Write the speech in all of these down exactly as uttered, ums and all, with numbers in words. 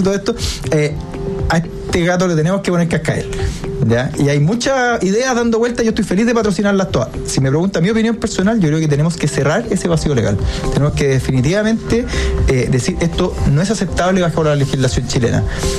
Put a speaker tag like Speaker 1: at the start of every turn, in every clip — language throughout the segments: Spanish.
Speaker 1: todo esto, eh, a este gato le tenemos que poner cascabel, ¿ya? Y hay muchas ideas dando vueltas, yo estoy feliz de patrocinarlas todas. Si me pregunta mi opinión personal, yo creo que tenemos que cerrar ese vacío legal. Tenemos que definitivamente eh, decir esto no es aceptable bajo la legislación chilena.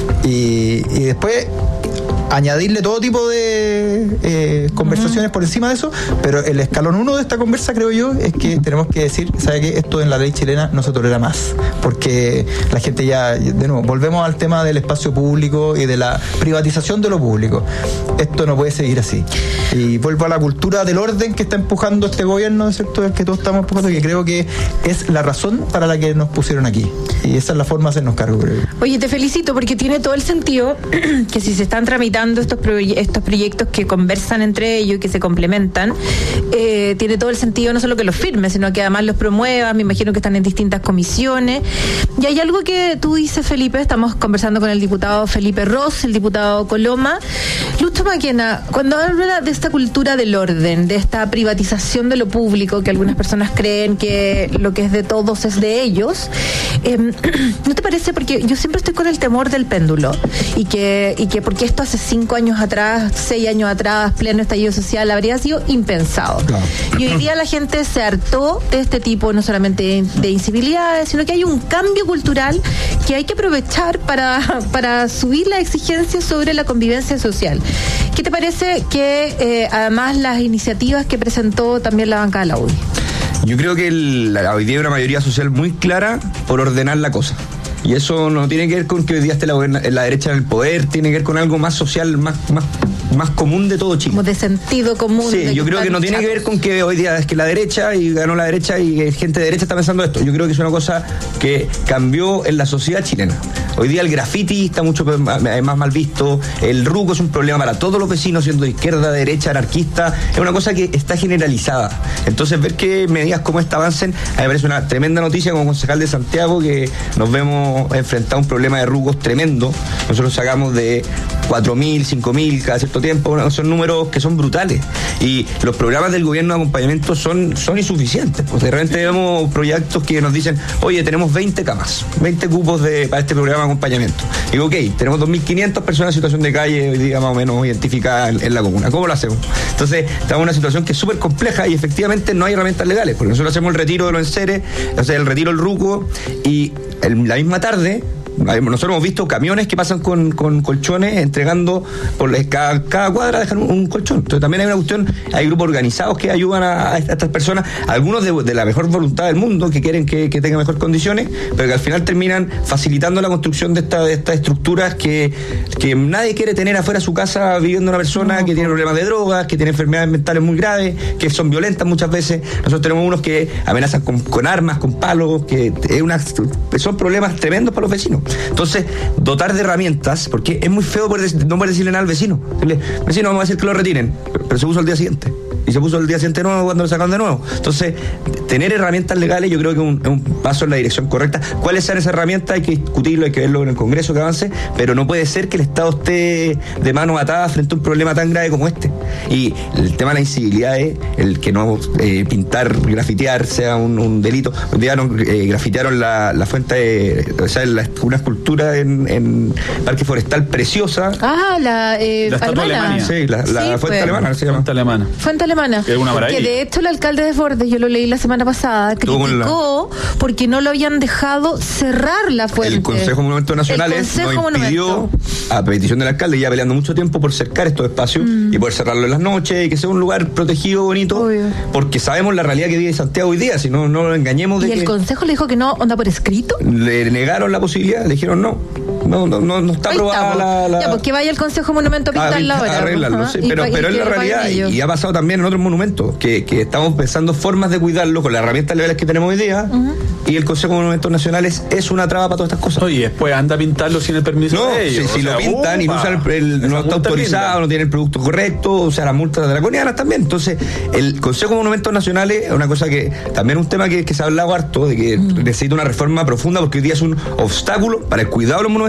Speaker 1: Y, y después añadirle todo tipo de eh, conversaciones uh-huh. por encima de eso, pero el escalón uno de esta conversa, creo yo, es que tenemos que decir, ¿sabe qué? Esto en la ley chilena no se tolera más, porque la gente ya, de nuevo, volvemos al tema del espacio público y de la privatización de lo público. Esto no puede seguir así. Y vuelvo a la cultura del orden que está empujando este gobierno, ¿cierto? El que todos estamos empujando, que creo que es la razón para la que nos pusieron aquí. Y esa es la forma de hacernos cargo, creo.
Speaker 2: Oye, te felicito porque tiene todo el sentido que si se están tramitando estos, proye- estos proyectos que conversan entre ellos y que se complementan, eh, tiene todo el sentido no solo que los firmes, sino que además los promuevas. Me imagino que están en distintas comisiones. Y hay algo que tú dices, Felipe, estamos conversando con el diputado Felipe Ross, el diputado Coloma. Lucho Maquena, cuando habla de esta cultura del orden, de esta privatización de lo público, que algunas personas creen que lo que es de todos es de ellos, eh, ¿no te parece? Porque yo siempre estoy con el temor del péndulo y que, y que porque esto hace cinco años atrás, seis años atrás, pleno estallido social, habría sido impensado. Claro. Y hoy día la gente se hartó de este tipo, no solamente de incivilidades, sino que hay un cambio cultural que hay que aprovechar para, para subir la exigencia sobre la convivencia social. ¿Qué te parece que eh, además las iniciativas que presentó también la bancada de la U D I?
Speaker 3: Yo creo que el, la, hoy día hay una mayoría social muy clara por ordenar la cosa. Y eso no tiene que ver con que hoy día esté la, la derecha en el poder, tiene que ver con algo más social, más, más, más común de todo Chile.
Speaker 2: Como de sentido común.
Speaker 3: Sí, yo creo que no tiene que ver con que hoy día es que la derecha y ganó la derecha y gente de derecha está pensando esto. Yo creo que es una cosa que cambió en la sociedad chilena. Hoy día el graffiti está mucho más mal visto, el ruco es un problema para todos los vecinos, siendo de izquierda, derecha, anarquista, es una cosa que está generalizada. Entonces ver que medidas como esta avancen, a mí me parece una tremenda noticia como concejal de Santiago, que nos vemos enfrentados a un problema de rucos tremendo. Nosotros sacamos de cuatro mil, cinco mil cada cierto tiempo, son números que son brutales. Y los programas del gobierno de acompañamiento son, son insuficientes. Pues de repente vemos proyectos que nos dicen, oye, tenemos veinte camas, veinte cupos de, para este programa de acompañamiento. Digo, ok, tenemos dos mil quinientas personas en situación de calle hoy día más o menos identificadas en, en la comuna. ¿Cómo lo hacemos? Entonces, estamos en una situación que es súper compleja y efectivamente no hay herramientas legales, porque nosotros hacemos el retiro de los enseres, o sea, el retiro del ruco, y el, la misma tarde nosotros hemos visto camiones que pasan con, con colchones entregando por la, cada, cada cuadra dejan un, un colchón. Entonces también hay una cuestión, hay grupos organizados que ayudan a, a estas personas, algunos de, de la mejor voluntad del mundo, que quieren que, que tengan mejores condiciones, pero que al final terminan facilitando la construcción de, esta, de estas estructuras que, que nadie quiere tener afuera de su casa viviendo una persona que tiene problemas de drogas, que tiene enfermedades mentales muy graves, que son violentas muchas veces. Nosotros tenemos unos que amenazan con, con armas, con palos, que es una, son problemas tremendos para los vecinos. Entonces, dotar de herramientas, porque es muy feo poder, no poder decirle nada al vecino. Decirle, vecino, vamos a decir que lo retiren, pero, pero se puso el día siguiente. Y se puso el día siguiente nuevo cuando lo sacaron de nuevo. Entonces, tener herramientas legales yo creo que es un, un paso en la dirección correcta. ¿Cuáles sean esas herramientas? Hay que discutirlo, hay que verlo en el Congreso que avance, pero no puede ser que el Estado esté de mano atada frente a un problema tan grave como este. Y el tema de la incivilidad es el que no eh, pintar, grafitear sea un, un delito. Un día no, eh, grafitearon la, la fuente, de, o sea, la, una escultura en, en Parque Forestal preciosa.
Speaker 2: Ah, la, eh,
Speaker 4: la estatua alemana.
Speaker 3: Sí, la, la
Speaker 2: sí,
Speaker 3: fuente
Speaker 2: fue.
Speaker 3: alemana se llama.
Speaker 4: Fuente alemana.
Speaker 2: Fuente alemana. Que de hecho el alcalde de Fordes, yo lo leí la semana pasada, criticó la... porque no lo habían dejado cerrar la fuente.
Speaker 3: El Consejo de Monumentos Nacionales nos impidió, a petición del alcalde, ya peleando mucho tiempo por cercar estos espacios mm. y poder cerrarlo en las noches y que sea un lugar protegido, bonito. Obvio. Porque sabemos la realidad que vive Santiago hoy día, si no, no lo engañemos de
Speaker 2: ¿Y el
Speaker 3: que
Speaker 2: Consejo le dijo que no, onda por escrito?
Speaker 3: Le negaron la posibilidad, le dijeron no. No, no, no, no está aprobada la, la...
Speaker 2: Ya, pues que vaya el Consejo Monumento a pintarla ahora.
Speaker 3: Arreglarlo, sí, pero, pero es la realidad, y ha pasado también en otros monumentos, que, que estamos pensando formas de cuidarlo con las herramientas legales que tenemos hoy día, uh-huh. y el Consejo de Monumentos Nacionales es una traba para todas estas cosas.
Speaker 4: Oye, después anda a pintarlo sin el permiso
Speaker 3: no,
Speaker 4: de ellos.
Speaker 3: Si, si lo pintan y no, usan el, el, no está autorizado, pinta. No tiene el producto correcto, o sea, las multas draconianas también. Entonces, el Consejo de Monumentos Nacionales es una cosa que también es un tema que, que se ha hablado harto, de que uh-huh. necesita una reforma profunda, porque hoy día es un obstáculo para el cuidado de los monumentos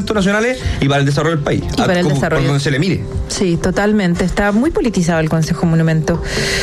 Speaker 3: presupuestos nacionales y para el desarrollo del país.
Speaker 2: Y para el
Speaker 3: como,
Speaker 2: desarrollo.
Speaker 3: Por donde se le mire.
Speaker 2: Sí, totalmente. Está muy politizado el Consejo Monumento.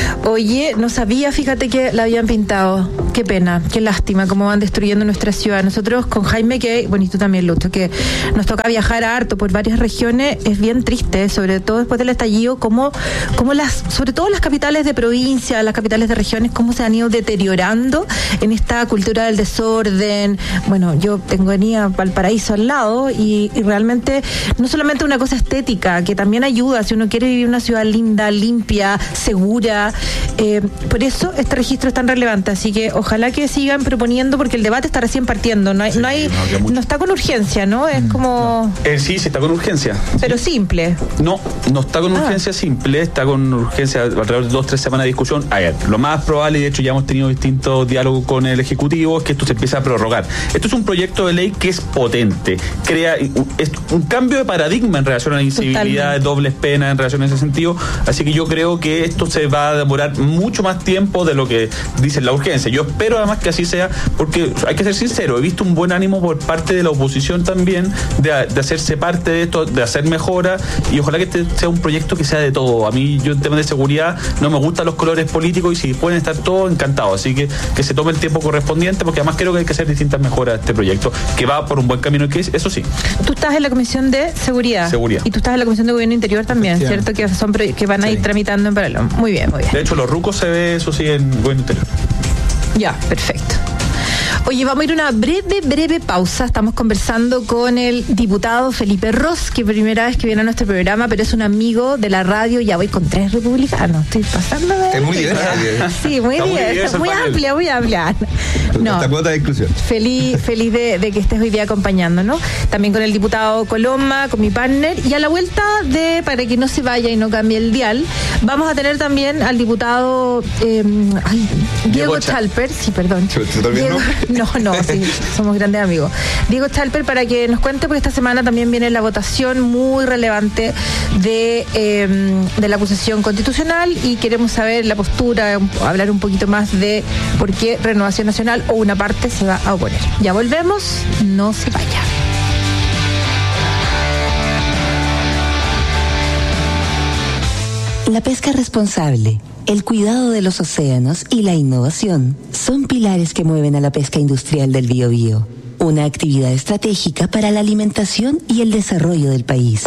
Speaker 2: Oye, no sabía, fíjate que la habían pintado. Qué pena, qué lástima, cómo van destruyendo nuestra ciudad. Nosotros con Jaime, que, bueno, y tú también, Lucho, que nos toca viajar harto por varias regiones, es bien triste, sobre todo después del estallido, cómo, cómo las, sobre todo las capitales de provincia, las capitales de regiones, cómo se han ido deteriorando en esta cultura del desorden. Bueno, yo tengo venía Valparaíso al lado y, y realmente no solamente una cosa estética, que también ayuda si uno quiere vivir una ciudad linda, limpia, segura. Eh, por eso este registro es tan relevante, así que ojalá que sigan proponiendo, porque el debate está recién partiendo, no hay, sí, no hay, no, no está con urgencia, ¿no? Es como...
Speaker 4: Eh, sí, sí está con urgencia.
Speaker 2: Pero
Speaker 4: sí.
Speaker 2: Simple.
Speaker 4: No, no está con
Speaker 2: ah.
Speaker 4: urgencia simple, está con urgencia alrededor de dos, tres semanas de discusión. A ver, lo más probable, y de hecho ya hemos tenido distintos diálogos con el Ejecutivo, es que esto se empiece a prorrogar. Esto es un proyecto de ley que es potente, crea es un cambio de paradigma en relación a la incivilidad, dobles penas en relación a ese sentido, así que yo creo que esto se va a demorar mucho más tiempo de lo que dice la urgencia. Yo espero además que así sea, porque hay que ser sincero, he visto un buen ánimo por parte de la oposición también de, de hacerse parte de esto, de hacer mejora, y ojalá que este sea un proyecto que sea de todo. A mí, yo en temas de seguridad no me gustan los colores políticos, y si pueden estar todos, encantados, así que que se tome el tiempo correspondiente, porque además creo que hay que hacer distintas mejoras a este proyecto, que va por un buen camino, que es, eso sí.
Speaker 2: Tú estás en la Comisión de Seguridad.
Speaker 4: Seguridad.
Speaker 2: Y tú estás en la Comisión de Gobierno Interior también, ¿cierto? Que son que van a ir sí. tramitando en paralelo. Muy bien, muy bien.
Speaker 4: De hecho, los rucos se ve, eso sí, en Gobierno Interior.
Speaker 2: Ya, perfecto. Oye, vamos a ir a una breve, breve pausa. Estamos conversando con el diputado Felipe Ros, que primera vez que viene a nuestro programa, pero es un amigo de la radio. Ya voy con tres republicanos. Estoy pasando de...
Speaker 3: Es muy diversa.
Speaker 2: Sí, muy diversa. Muy, muy amplia, muy amplia. No.
Speaker 3: Esta cuota de inclusión.
Speaker 2: Feliz, feliz de, de que estés hoy día acompañándonos. También con el diputado Coloma, con mi partner. Y a la vuelta de, para que no se vaya y no cambie el dial, vamos a tener también al diputado eh, ay, Diego Chalper. Sí, perdón. Diego, no, no, sí, somos grandes amigos. Diego Chalper, para que nos cuente, porque esta semana también viene la votación muy relevante de, eh, de la acusación constitucional, y queremos saber la postura, hablar un poquito más de por qué Renovación Nacional o una parte se va a oponer. Ya volvemos, no se vaya.
Speaker 5: La pesca responsable, el cuidado de los océanos y la innovación son pilares que mueven a la pesca industrial del Biobío, una actividad estratégica para la alimentación y el desarrollo del país.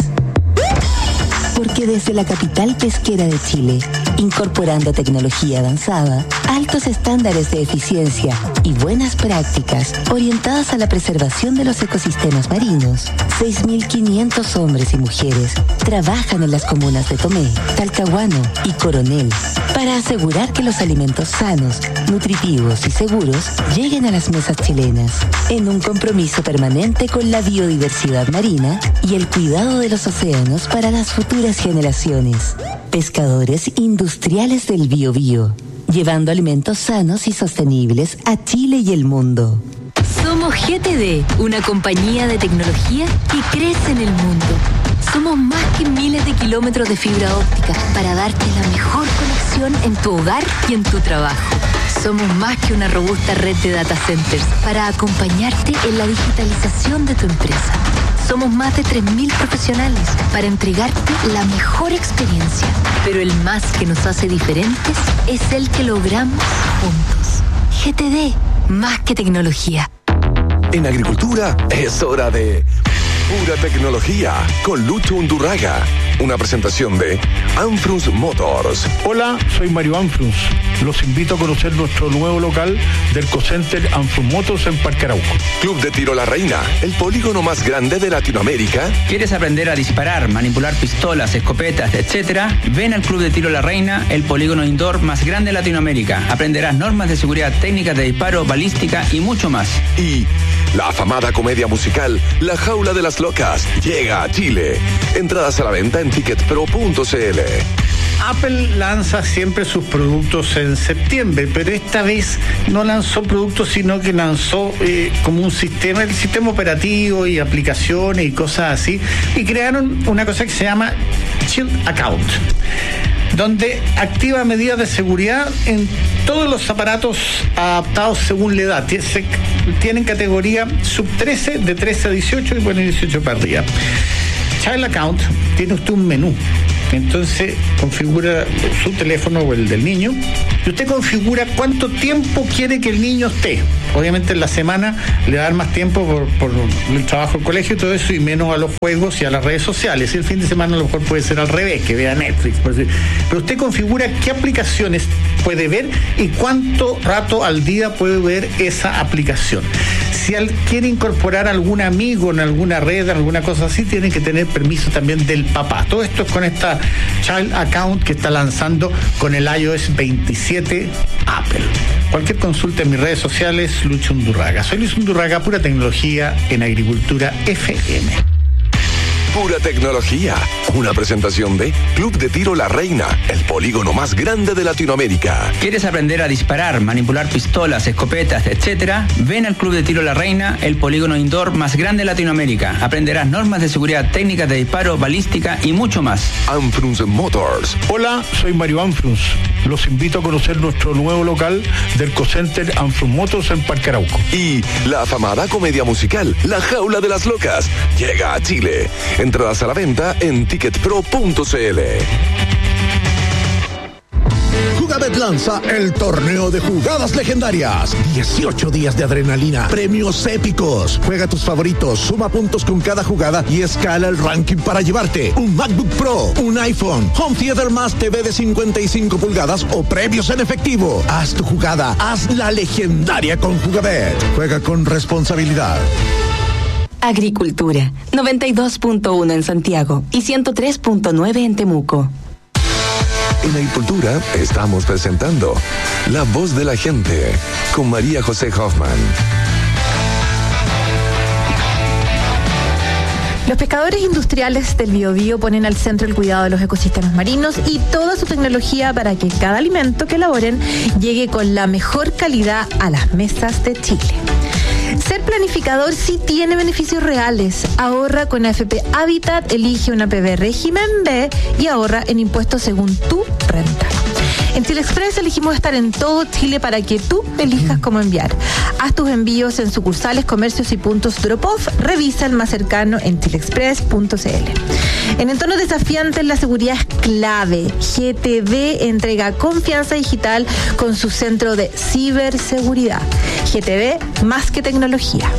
Speaker 5: Porque desde la capital pesquera de Chile, incorporando tecnología avanzada, altos estándares de eficiencia y buenas prácticas orientadas a la preservación de los ecosistemas marinos, seis mil quinientos hombres y mujeres trabajan en las comunas de Tomé, Talcahuano y Coronel para asegurar que los alimentos sanos, nutritivos y seguros lleguen a las mesas chilenas, en un compromiso permanente con la biodiversidad marina y el cuidado de los océanos para las futuras generaciones. Pescadores industriales del Biobío, llevando alimentos sanos y sostenibles a Chile y el mundo.
Speaker 6: Somos G T D, una compañía de tecnología que crece en el mundo. Somos más que miles de kilómetros de fibra óptica para darte la mejor conexión en tu hogar y en tu trabajo. Somos más que una robusta red de data centers para acompañarte en la digitalización de tu empresa. Somos más de tres mil profesionales para entregarte la mejor experiencia. Pero el más que nos hace diferentes es el que logramos juntos. G T D, más que tecnología.
Speaker 7: En agricultura es hora de pura tecnología con Lucho Undurraga. Una presentación de Anfrus Motors.
Speaker 8: Hola, soy Mario Anfrus. Los invito a conocer nuestro nuevo local del Cocenter Anfrus Motors en Parque Arauco.
Speaker 7: Club de Tiro La Reina, el polígono más grande de Latinoamérica.
Speaker 9: ¿Quieres aprender a disparar, manipular pistolas, escopetas, etcétera? Ven al Club de Tiro La Reina, el polígono indoor más grande de Latinoamérica. Aprenderás normas de seguridad, técnicas de disparo, balística y mucho más.
Speaker 7: Y la afamada comedia musical La Jaula de las Locas llega a Chile. Entradas a la venta en ticket pro punto c l.
Speaker 8: Apple lanza siempre sus productos en septiembre, pero esta vez no lanzó productos, sino que lanzó eh, como un sistema, el sistema operativo y aplicaciones y cosas así, y crearon una cosa que se llama Shield Account. donde activa medidas de seguridad en todos los aparatos adaptados según la edad. Tienen categoría sub trece, de trece a dieciocho y bueno, dieciocho para arriba. Child Account, tiene usted un menú. Entonces configura su teléfono o el del niño y usted configura cuánto tiempo quiere que el niño esté. Obviamente en la semana le va a dar más tiempo por, por el trabajo, el colegio y todo eso, y menos a los juegos y a las redes sociales. Y el fin de semana a lo mejor puede ser al revés, que vea Netflix. Por decir. Pero usted configura qué aplicaciones puede ver y cuánto rato al día puede ver esa aplicación. Si al, quiere incorporar algún amigo en alguna red, alguna cosa así, tiene que tener permiso también del papá. Todo esto es con esta Child Account que está lanzando con el iOS veintisiete Apple. Cualquier consulta en mis redes sociales, Lucho Undurraga. Soy Luis Undurraga, pura tecnología en Agricultura F M.
Speaker 7: Pura tecnología. Una presentación de Club de Tiro La Reina, el polígono más grande de Latinoamérica.
Speaker 9: ¿Quieres aprender a disparar, manipular pistolas, escopetas, etcétera? Ven al Club de Tiro La Reina, el polígono indoor más grande de Latinoamérica. Aprenderás normas de seguridad, técnicas de disparo, balística y mucho más.
Speaker 7: Anfrunz Motors.
Speaker 10: Hola, soy Mario Anfrunz. Los invito a conocer nuestro nuevo local del Cocenter Anfrunz Motors en Parque Arauco.
Speaker 7: Y la afamada comedia musical La Jaula de las Locas llega a Chile. Entradas a la venta en ticket pro punto c l.
Speaker 11: Jugabet lanza el torneo de jugadas legendarias. dieciocho días de adrenalina, premios épicos. Juega tus favoritos, suma puntos con cada jugada y escala el ranking para llevarte un MacBook Pro, un iPhone, Home Theater más T V de cincuenta y cinco pulgadas o premios en efectivo. Haz tu jugada, haz la legendaria con Jugabet. Juega con responsabilidad.
Speaker 5: Agricultura, noventa y dos punto uno en Santiago y ciento tres punto nueve en Temuco.
Speaker 7: En Agricultura estamos presentando La Voz de la Gente con María José Hoffman.
Speaker 2: Los pescadores industriales del Biobío ponen al centro el cuidado de los ecosistemas marinos y toda su tecnología para que cada alimento que elaboren llegue con la mejor calidad a las mesas de Chile. Ser planificador sí tiene beneficios reales. Ahorra con A F P Habitat, elige una P B régimen B y ahorra en impuestos según tu renta. En Chile Express elegimos estar en todo Chile para que tú elijas cómo enviar. Haz tus envíos en sucursales, comercios y puntos drop-off. Revisa el más cercano en chile express punto c l. En entornos desafiantes, la seguridad es clave. G T D entrega confianza digital con su centro de ciberseguridad. G T D, más que tecnología.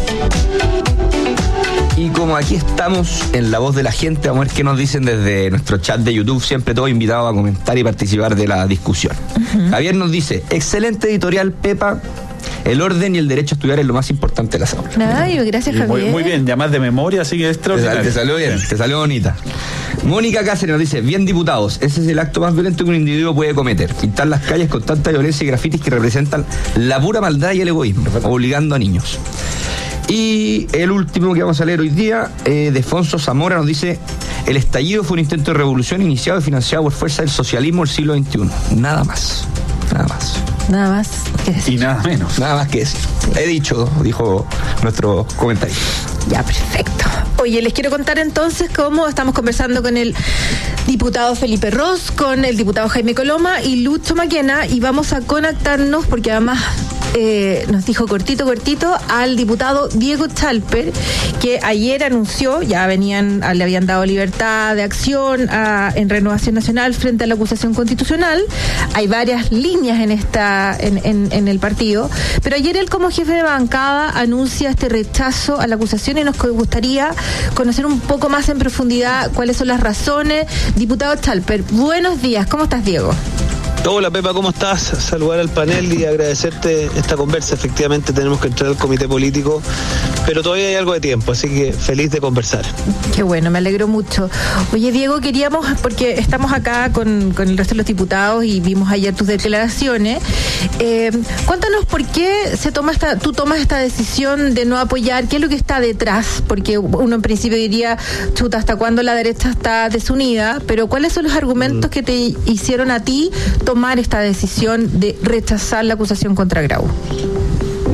Speaker 3: Y como aquí estamos en La Voz de la Gente, vamos a ver qué nos dicen desde nuestro chat de YouTube, siempre todos invitados a comentar y participar de la discusión. Uh-huh. Javier nos dice, excelente editorial, Pepa. El orden y el derecho a estudiar es lo más importante de las aulas.
Speaker 2: Ay, gracias, Javier.
Speaker 4: Muy, muy bien, ya más de memoria, así que extraordinario.
Speaker 3: Te, te salió bien, te salió bonita. Mónica Cáceres nos dice, bien diputados, ese es el acto más violento que un individuo puede cometer. Pintar las calles con tanta violencia y grafitis que representan la pura maldad y el egoísmo, obligando a niños. Y el último que vamos a leer hoy día, eh, Defonso Zamora nos dice, el estallido fue un intento de revolución iniciado y financiado por fuerza del socialismo del siglo veintiuno. Nada más, nada más.
Speaker 2: Nada más que decir.
Speaker 4: Y nada menos.
Speaker 3: Nada más que decir. He dicho, dijo nuestro comentario.
Speaker 2: Ya, perfecto. Oye, les quiero contar entonces cómo estamos conversando con el diputado Felipe Ros, con el diputado Jaime Coloma y Lucho Maquena, y vamos a conectarnos porque además eh, nos dijo cortito, cortito al diputado Diego Chalper, que ayer anunció, ya venían, le habían dado libertad de acción a, en Renovación Nacional frente a la acusación constitucional. Hay varias líneas en esta en, en, en el partido, pero ayer él como jefe de bancada anuncia este rechazo a la acusación y nos gustaría conocer un poco más en profundidad cuáles son las razones. Diputado Chalper, buenos días, ¿cómo estás, Diego?
Speaker 12: Hola Pepa, ¿cómo estás? Saludar al panel y agradecerte esta conversa. Efectivamente tenemos que entrar al comité político, pero todavía hay algo de tiempo, así que feliz de conversar.
Speaker 2: Qué bueno, me alegro mucho. Oye, Diego, queríamos, porque estamos acá con, con el resto de los diputados y vimos ayer tus declaraciones, eh, cuéntanos por qué se toma esta, tú tomas esta decisión de no apoyar, qué es lo que está detrás, porque uno en principio diría, chuta, ¿hasta cuándo la derecha está desunida? Pero ¿cuáles son los argumentos mm. que te hicieron a ti tomar esta decisión de rechazar la acusación contra Grau?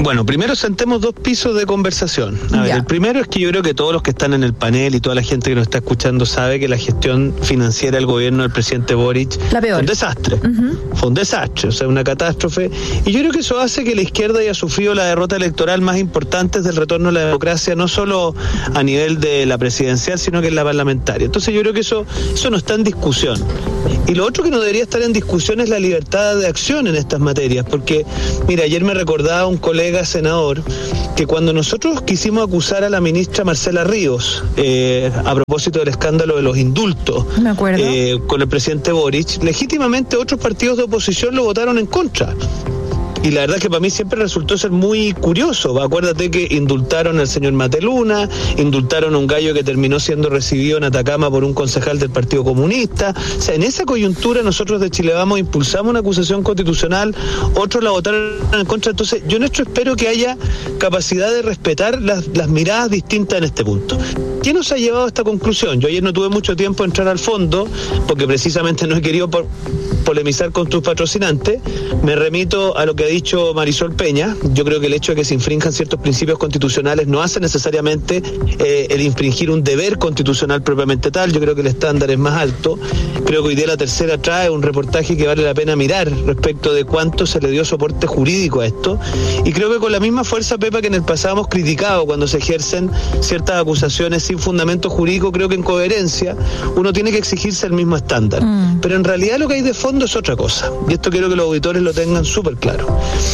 Speaker 12: Bueno, primero sentemos dos pisos de conversación. A ver,
Speaker 2: Ya.
Speaker 12: el primero es que yo creo que todos los que están en el panel y toda la gente que nos está escuchando sabe que la gestión financiera del gobierno del presidente Boric
Speaker 2: La peor.
Speaker 12: fue un desastre.
Speaker 2: Ujú.
Speaker 12: Fue un desastre, o sea, una catástrofe. Y yo creo que eso hace que la izquierda haya sufrido la derrota electoral más importante del retorno a la democracia, no solo a nivel de la presidencial, sino que en la parlamentaria. Entonces yo creo que eso, eso no está en discusión. Y lo otro que no debería estar en discusión es la libertad de acción en estas materias, porque, mira, ayer me recordaba un colega senador que cuando nosotros quisimos acusar a la ministra Marcela Ríos eh, a propósito del escándalo de los indultos
Speaker 2: Me acuerdo.
Speaker 12: eh, con el presidente Boric, legítimamente otros partidos de oposición lo votaron en contra. Y la verdad es que para mí siempre resultó ser muy curioso. Acuérdate que indultaron al señor Mateluna, indultaron a un gallo que terminó siendo recibido en Atacama por un concejal del Partido Comunista. O sea, en esa coyuntura nosotros de Chile Vamos impulsamos una acusación constitucional, otros la votaron en contra. Entonces yo, Néstor, espero que haya capacidad de respetar las, las miradas distintas en este punto. ¿Qué nos ha llevado a esta conclusión? Yo ayer no tuve mucho tiempo de entrar al fondo, porque precisamente no he querido por polemizar con tus patrocinantes. Me remito a lo que ha dicho Marisol Peña. Yo creo que el hecho de que se infrinjan ciertos principios constitucionales no hace necesariamente eh, el infringir un deber constitucional propiamente tal. Yo creo que el estándar es más alto. Creo que hoy día La Tercera trae un reportaje que vale la pena mirar respecto de cuánto se le dio soporte jurídico a esto. Y creo que con la misma fuerza, Pepa, que en el pasado hemos criticado cuando se ejercen ciertas acusaciones sin fundamento jurídico, creo que en coherencia uno tiene que exigirse el mismo estándar. Mm. Pero en realidad lo que hay de fondo es otra cosa. Y esto quiero que los auditores lo tengan súper claro.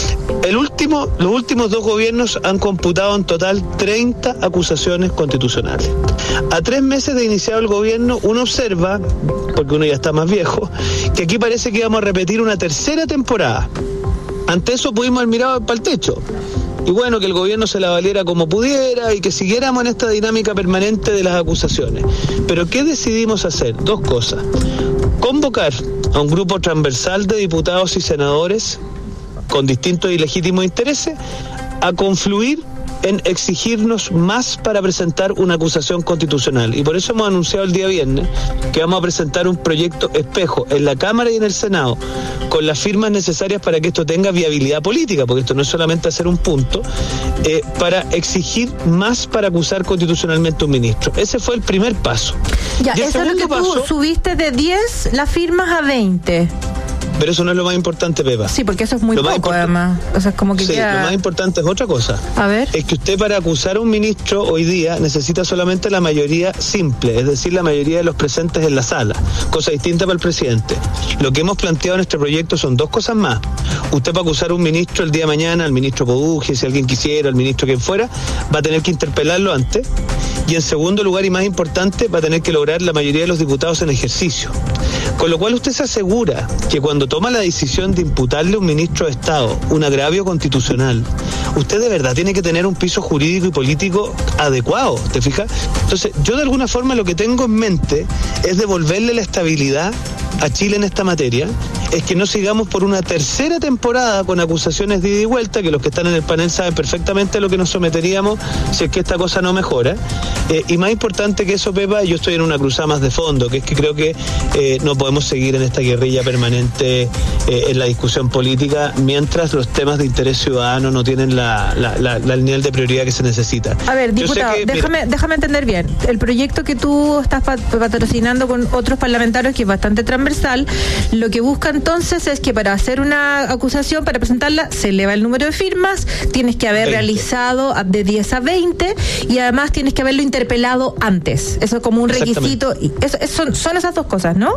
Speaker 12: El último, los últimos dos gobiernos han computado en total treinta acusaciones constitucionales. A tres meses de iniciado el gobierno, uno observa, porque uno ya está más viejo, que aquí parece que vamos a repetir una tercera temporada. Ante eso pudimos haber mirado para el techo. Y bueno, que el gobierno se la valiera como pudiera y que siguiéramos en esta dinámica permanente de las acusaciones. Pero ¿qué decidimos hacer? Dos cosas. Convocar a un grupo transversal de diputados y senadores con distintos y legítimos intereses a confluir en exigirnos más para presentar una acusación constitucional. Y por eso hemos anunciado el día viernes que vamos a presentar un proyecto espejo en la Cámara y en el Senado con las firmas necesarias para que esto tenga viabilidad política, porque esto no es solamente hacer un punto, eh, para exigir más para acusar constitucionalmente a un ministro. Ese fue el primer paso.
Speaker 2: Ya, eso es lo que paso, tú subiste de diez las firmas a veinte.
Speaker 12: Pero eso no es lo más importante, Pepa.
Speaker 2: Sí, porque eso es muy
Speaker 12: lo
Speaker 2: poco, además. O sea, es como que
Speaker 12: sí,
Speaker 2: queda...
Speaker 12: lo más importante es otra cosa.
Speaker 2: A ver.
Speaker 12: Es que usted para acusar a un ministro hoy día necesita solamente la mayoría simple, es decir, la mayoría de los presentes en la sala. Cosa distinta para el presidente. Lo que hemos planteado en este proyecto son dos cosas más. Usted para acusar a un ministro el día de mañana, al ministro Poduje, si alguien quisiera, al ministro quien fuera, va a tener que interpelarlo antes. Y en segundo lugar, y más importante, va a tener que lograr la mayoría de los diputados en ejercicio. Con lo cual usted se asegura que cuando toma la decisión de imputarle a un ministro de Estado un agravio constitucional, usted de verdad tiene que tener un piso jurídico y político adecuado, ¿te fijas? Entonces, yo de alguna forma lo que tengo en mente es devolverle la estabilidad a Chile en esta materia, es que no sigamos por una tercera temporada con acusaciones de ida y vuelta, que los que están en el panel saben perfectamente a lo que nos someteríamos si es que esta cosa no mejora. Eh, y más importante que eso, Pepa, yo estoy en una cruzada más de fondo, que es que creo que eh, no podemos seguir en esta guerrilla permanente eh, en la discusión política mientras los temas de interés ciudadano no tienen la, la, la, la, el nivel de prioridad que se necesita.
Speaker 2: A ver, diputado, que, déjame, mira, déjame entender bien. El proyecto que tú estás patrocinando con otros parlamentarios, que es bastante transversal, lo que buscan entonces es que para hacer una acusación, para presentarla, se eleva el número de firmas, tienes que haber veinte realizado de diez a veinte y además tienes que haberlo interpelado antes. Eso es como un requisito. Eso, eso, son, son esas dos cosas, ¿no?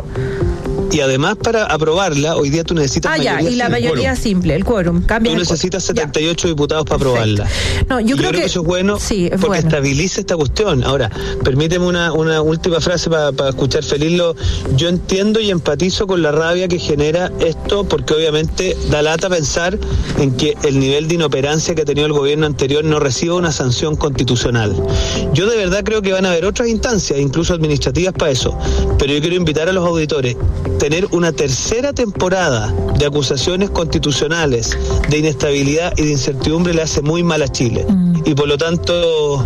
Speaker 12: Y además para aprobarla, hoy día tú necesitas
Speaker 2: ah,
Speaker 12: mayoría
Speaker 2: ya, y la
Speaker 12: simple.
Speaker 2: mayoría quórum. simple, el quórum. Cambia
Speaker 12: tú
Speaker 2: el
Speaker 12: necesitas
Speaker 2: quórum.
Speaker 12: setenta y ocho ya. diputados para
Speaker 2: Perfecto.
Speaker 12: aprobarla.
Speaker 2: No, yo,
Speaker 12: y
Speaker 2: creo,
Speaker 12: yo creo que, que eso es bueno
Speaker 2: sí, es
Speaker 12: porque
Speaker 2: bueno.
Speaker 12: estabiliza esta cuestión. Ahora, permíteme una, una última frase para pa escuchar feliz. Lo, yo entiendo y empatizo con la rabia que genera esto, porque obviamente da lata pensar en que el nivel de inoperancia que ha tenido el gobierno anterior no reciba una sanción constitucional. Yo de verdad creo que van a haber otras instancias, incluso administrativas para eso, pero yo quiero invitar a los auditores tener una tercera temporada de acusaciones constitucionales de inestabilidad y de incertidumbre le hace muy mal a Chile. Mm. Y por lo tanto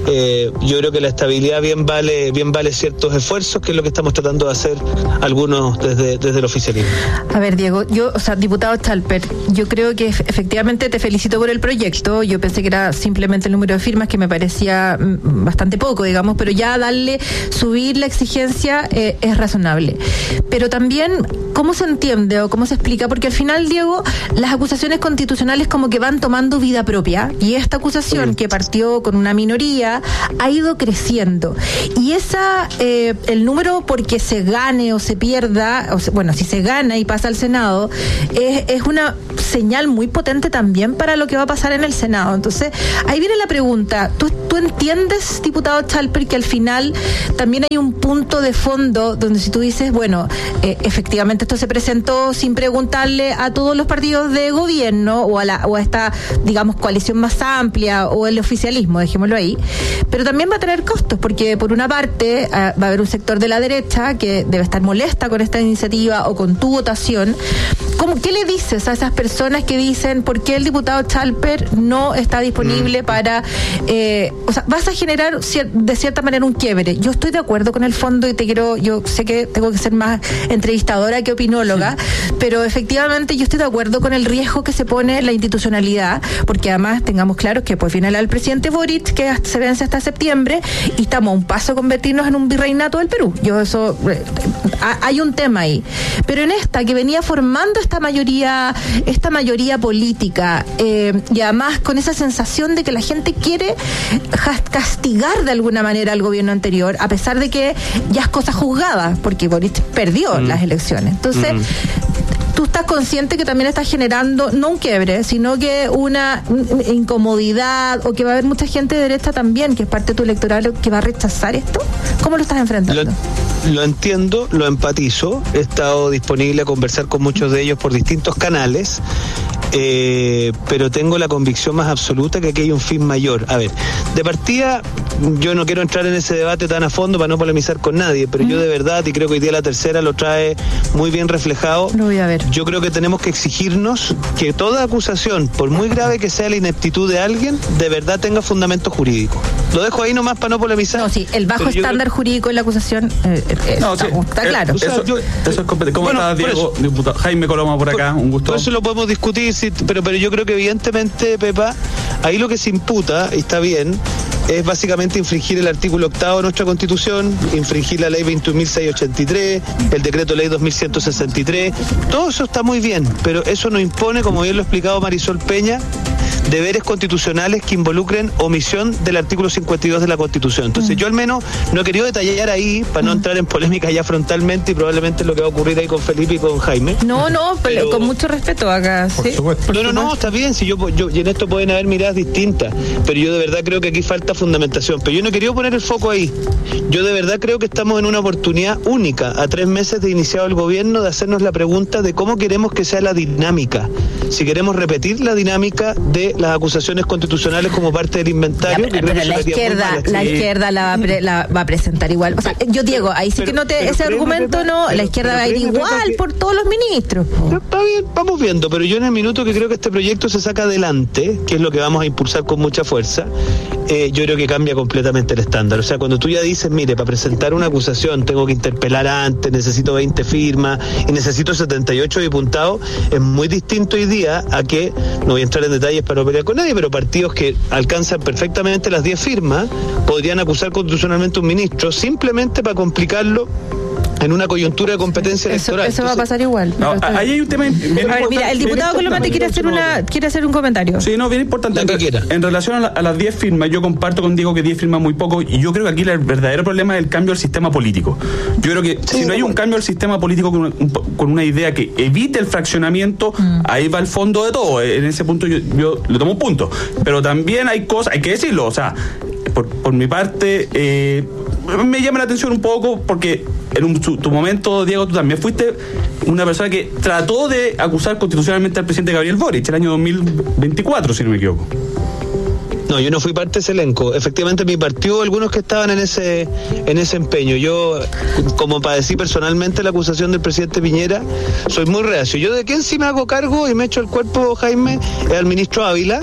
Speaker 12: eh, yo creo que la estabilidad bien vale, bien vale ciertos esfuerzos, que es lo que estamos tratando de hacer algunos desde, desde el oficialismo.
Speaker 2: A ver, Diego, yo, o sea, diputado Chalper, yo creo que efectivamente te felicito por el proyecto. Yo pensé que era simplemente el número de firmas, que me parecía mm, bastante poco, digamos, pero ya darle, subir la exigencia eh, es razonable. Pero también, ¿cómo se entiende o cómo se explica? Porque al final, Diego, las acusaciones constitucionales como que van tomando vida propia, y esta acusación que partió con una minoría ha ido creciendo, y esa eh, el número porque se gane o se pierda, o se, bueno, si se gana y pasa al Senado, es, es una señal muy potente también para lo que va a pasar en el Senado. Entonces, ahí viene la pregunta, ¿tú, tú entiendes, diputado Chalper, que al final también hay un punto de fondo donde si tú dices, bueno, eh, efectivamente esto se presentó sin preguntarle a todos los partidos de gobierno o a, la, o a esta, digamos, coalición más amplia o el oficialismo, dejémoslo ahí, pero también va a tener costos, porque por una parte uh, va a haber un sector de la derecha que debe estar molesta con esta iniciativa o con tu votación. ¿Cómo, ¿Qué le dices a esas personas que dicen por qué el diputado Chalper no está disponible mm. para, eh, o sea, vas a generar cier- de cierta manera un quiebre? Yo estoy de acuerdo con el fondo y te quiero, yo sé que tengo que ser más entrevistadora que opinóloga, sí. pero efectivamente yo estoy de acuerdo con el riesgo que se pone la institucionalidad, porque además tengamos claro que pues viene el presidente Boric, que se vence hasta septiembre, y estamos a un paso de convertirnos en un virreinato del Perú. Yo eso, eh, hay un tema ahí. Pero en esta que venía formando esta mayoría, esta mayoría política, eh, y además con esa sensación de que la gente quiere castigar de alguna manera al gobierno anterior, a pesar de que ya es cosa juzgada, porque Boric perdió mm. las elecciones. Entonces, mm. tú estás consciente que también estás generando no un quiebre, sino que una incomodidad, o que va a haber mucha gente de derecha también, que es parte de tu electorado, que va a rechazar esto. ¿Cómo lo estás enfrentando?
Speaker 12: Lo, lo entiendo, lo empatizo. He estado disponible a conversar con muchos de ellos por distintos canales. Eh, pero tengo la convicción más absoluta que aquí hay un fin mayor. A ver, de partida, yo no quiero entrar en ese debate tan a fondo para no polemizar con nadie, pero mm. yo de verdad, y creo que hoy día la tercera lo trae muy bien reflejado,
Speaker 2: lo voy a ver.
Speaker 12: Yo creo que tenemos que exigirnos que toda acusación, por muy grave que sea la ineptitud de alguien, de verdad tenga fundamento jurídico. Lo dejo ahí nomás para no polemizar.
Speaker 2: No, sí, el bajo estándar yo... jurídico en la acusación eh, eh, no, está, sí, está claro.
Speaker 4: Eh, eso, o sea, yo, eso es competente. ¿Cómo bueno, estás, Diego? Diputado Jaime Coloma por acá,
Speaker 12: por,
Speaker 4: un gusto.
Speaker 12: Por eso lo podemos discutir, sí, pero, pero yo creo que evidentemente, Pepa, ahí lo que se imputa, y está bien, es básicamente infringir el artículo octavo de nuestra Constitución, infringir la ley veintiún mil seiscientos ochenta y tres, el decreto ley dos mil ciento sesenta y tres, todo eso está muy bien, pero eso no impone, como bien lo ha explicado Marisol Peña, deberes constitucionales que involucren omisión del artículo cincuenta y dos de la Constitución. Entonces, mm. yo al menos no he querido detallar ahí para no entrar en polémica ya frontalmente, y probablemente es lo que va a ocurrir ahí con Felipe y con Jaime.
Speaker 2: No, no, pero, pero con mucho respeto acá.
Speaker 1: Por
Speaker 2: ¿sí?
Speaker 1: supuesto.
Speaker 12: No, no, no, está bien, si yo, yo, y en esto pueden haber miradas distintas, pero yo de verdad creo que aquí falta fundamentación. Pero yo no he querido poner el foco ahí. Yo de verdad creo que estamos en una oportunidad única, a tres meses de iniciado el gobierno, de hacernos la pregunta de cómo queremos que sea la dinámica. Si queremos repetir la dinámica de las acusaciones constitucionales como parte del inventario.
Speaker 2: Ya, pero pero la izquierda, la sí. izquierda la va, a pre, la va a presentar igual. O sea, yo Diego, ahí sí pero, que no te, ese argumento Pepa, no, pero, la izquierda va a ir igual que, por todos los ministros.
Speaker 12: Está bien, vamos viendo, pero yo en el minuto que creo que este proyecto se saca adelante, que es lo que vamos a impulsar con mucha fuerza, eh, yo creo que cambia completamente el estándar. O sea, cuando tú ya dices, mire, para presentar una acusación tengo que interpelar antes, necesito veinte firmas y necesito setenta y ocho diputados, es muy distinto hoy día a que, no voy a entrar en detalles para no pelear con nadie, pero partidos que alcanzan perfectamente las diez firmas podrían acusar constitucionalmente a un ministro simplemente para complicarlo en una coyuntura de competencia
Speaker 2: eso,
Speaker 12: electoral.
Speaker 2: Eso va a pasar igual.
Speaker 4: No, ahí hay un tema bien
Speaker 2: a ver, mira, el diputado Coloma te quiere hacer una quiere hacer un comentario.
Speaker 4: Sí, no, bien importante. En, en relación a, la, a las diez firmas, yo comparto con Diego que diez firmas muy poco, y yo creo que aquí el verdadero problema es el cambio al sistema político. Yo creo que sí, si no hay un cambio al sistema político con una, un, con una idea que evite el fraccionamiento, mm. ahí va el fondo de todo. En ese punto yo, yo le tomo un punto. Pero también hay cosas, hay que decirlo, o sea, por, por mi parte, eh, me llama la atención un poco porque en un, tu, tu momento, Diego, tú también fuiste una persona que trató de acusar constitucionalmente al presidente Gabriel Boric el año dos mil veinticuatro, si no me equivoco.
Speaker 12: No, yo no fui parte de ese elenco. Efectivamente, mi partido, algunos que estaban en ese en ese empeño. Yo, como padecí personalmente la acusación del presidente Piñera, soy muy reacio. Yo de quién sí me hago cargo y me echo el cuerpo, Jaime, es al ministro Ávila,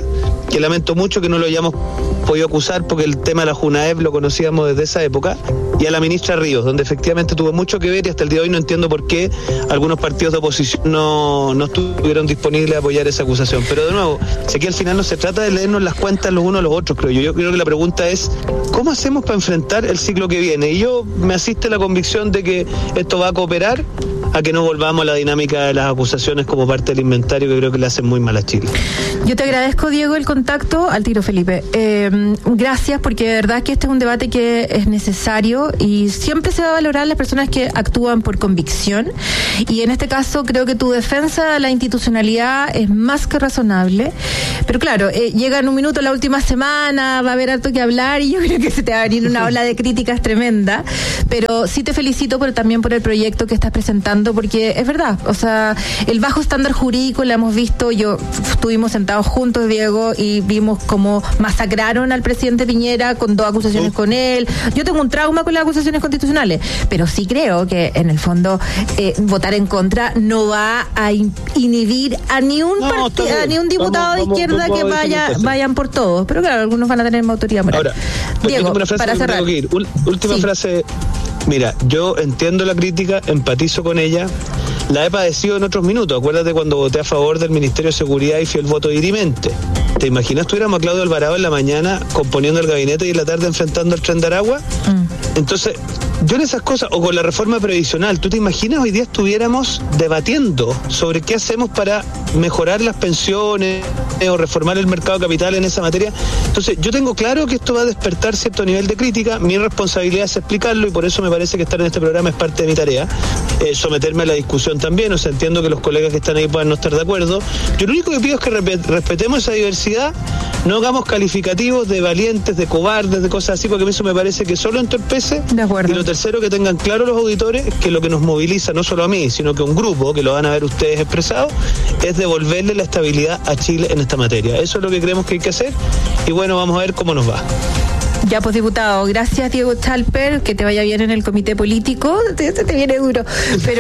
Speaker 12: que lamento mucho que no lo hayamos podido acusar porque el tema de la Junaep lo conocíamos desde esa época, y a la ministra Ríos, donde efectivamente tuvo mucho que ver, y hasta el día de hoy no entiendo por qué algunos partidos de oposición no, no estuvieron disponibles a apoyar esa acusación. Pero de nuevo, sé que al final no se trata de leernos las cuentas los unos a los otros, creo yo. Yo creo que la pregunta es, ¿cómo hacemos para enfrentar el ciclo que viene? Y yo me asiste la convicción de que esto va a cooperar a que no volvamos a la dinámica de las acusaciones como parte del inventario, que creo que le hacen muy mal a Chile.
Speaker 2: Yo te agradezco, Diego, el contacto. Al tiro, Felipe. Eh, gracias, porque de verdad que este es un debate que es necesario y siempre se va a valorar las personas que actúan por convicción. Y en este caso creo que tu defensa de la institucionalidad es más que razonable. Pero claro, eh, llega en un minuto la última semana, va a haber harto que hablar y yo creo que se te va a venir una ola de críticas tremenda. Pero sí te felicito por, también por el proyecto que estás presentando, porque es verdad, o sea, el bajo estándar jurídico lo hemos visto. Yo estuvimos sentados juntos, Diego, y vimos cómo masacraron al presidente Piñera con dos acusaciones con él. Yo tengo un trauma con las acusaciones constitucionales, pero sí creo que en el fondo eh, votar en contra no va a in- inhibir a ni un
Speaker 12: no,
Speaker 2: partido, a ni un diputado
Speaker 12: vamos,
Speaker 2: de izquierda
Speaker 12: vamos, vamos
Speaker 2: que vaya
Speaker 12: vamos
Speaker 2: vayan por todos, pero claro, algunos van a tener más autoridad moral.
Speaker 12: Ahora,
Speaker 2: Diego,
Speaker 12: una frase
Speaker 2: para
Speaker 12: que
Speaker 2: cerrar.
Speaker 12: tengo que ir. Ul- última
Speaker 2: Sí.
Speaker 12: frase. Mira, yo entiendo la crítica, empatizo con ella, la he padecido en otros minutos. Acuérdate cuando voté a favor del Ministerio de Seguridad y fui el voto dirimente. ¿Te imaginas tuviéramos a Claudio Alvarado en la mañana componiendo el gabinete y en la tarde enfrentando el Tren de Aragua? Mm. Entonces, yo en esas cosas, o con la reforma previsional, ¿tú te imaginas hoy día estuviéramos debatiendo sobre qué hacemos para mejorar las pensiones o reformar el mercado de capital en esa materia? Entonces, yo tengo claro que esto va a despertar cierto nivel de crítica. Mi responsabilidad es explicarlo y por eso me parece que estar en este programa es parte de mi tarea. Eh, someterme a la discusión también, o sea, entiendo que los colegas que están ahí puedan no estar de acuerdo. Yo lo único que pido es que respe- respetemos esa diversidad, no hagamos calificativos de valientes, de cobardes, de cosas así, porque a mí eso me parece que solo entorpece.
Speaker 2: De acuerdo.
Speaker 12: Y lo tercero, que tengan claro los auditores que lo que nos moviliza, no solo a mí, sino que un grupo, que lo van a ver ustedes expresado, es devolverle la estabilidad a Chile en esta materia. Eso es lo que creemos que hay que hacer y bueno, vamos a ver cómo nos va.
Speaker 2: Ya, pues, diputado, gracias, Diego Chalper, que te vaya bien en el comité político. Te, te viene duro, pero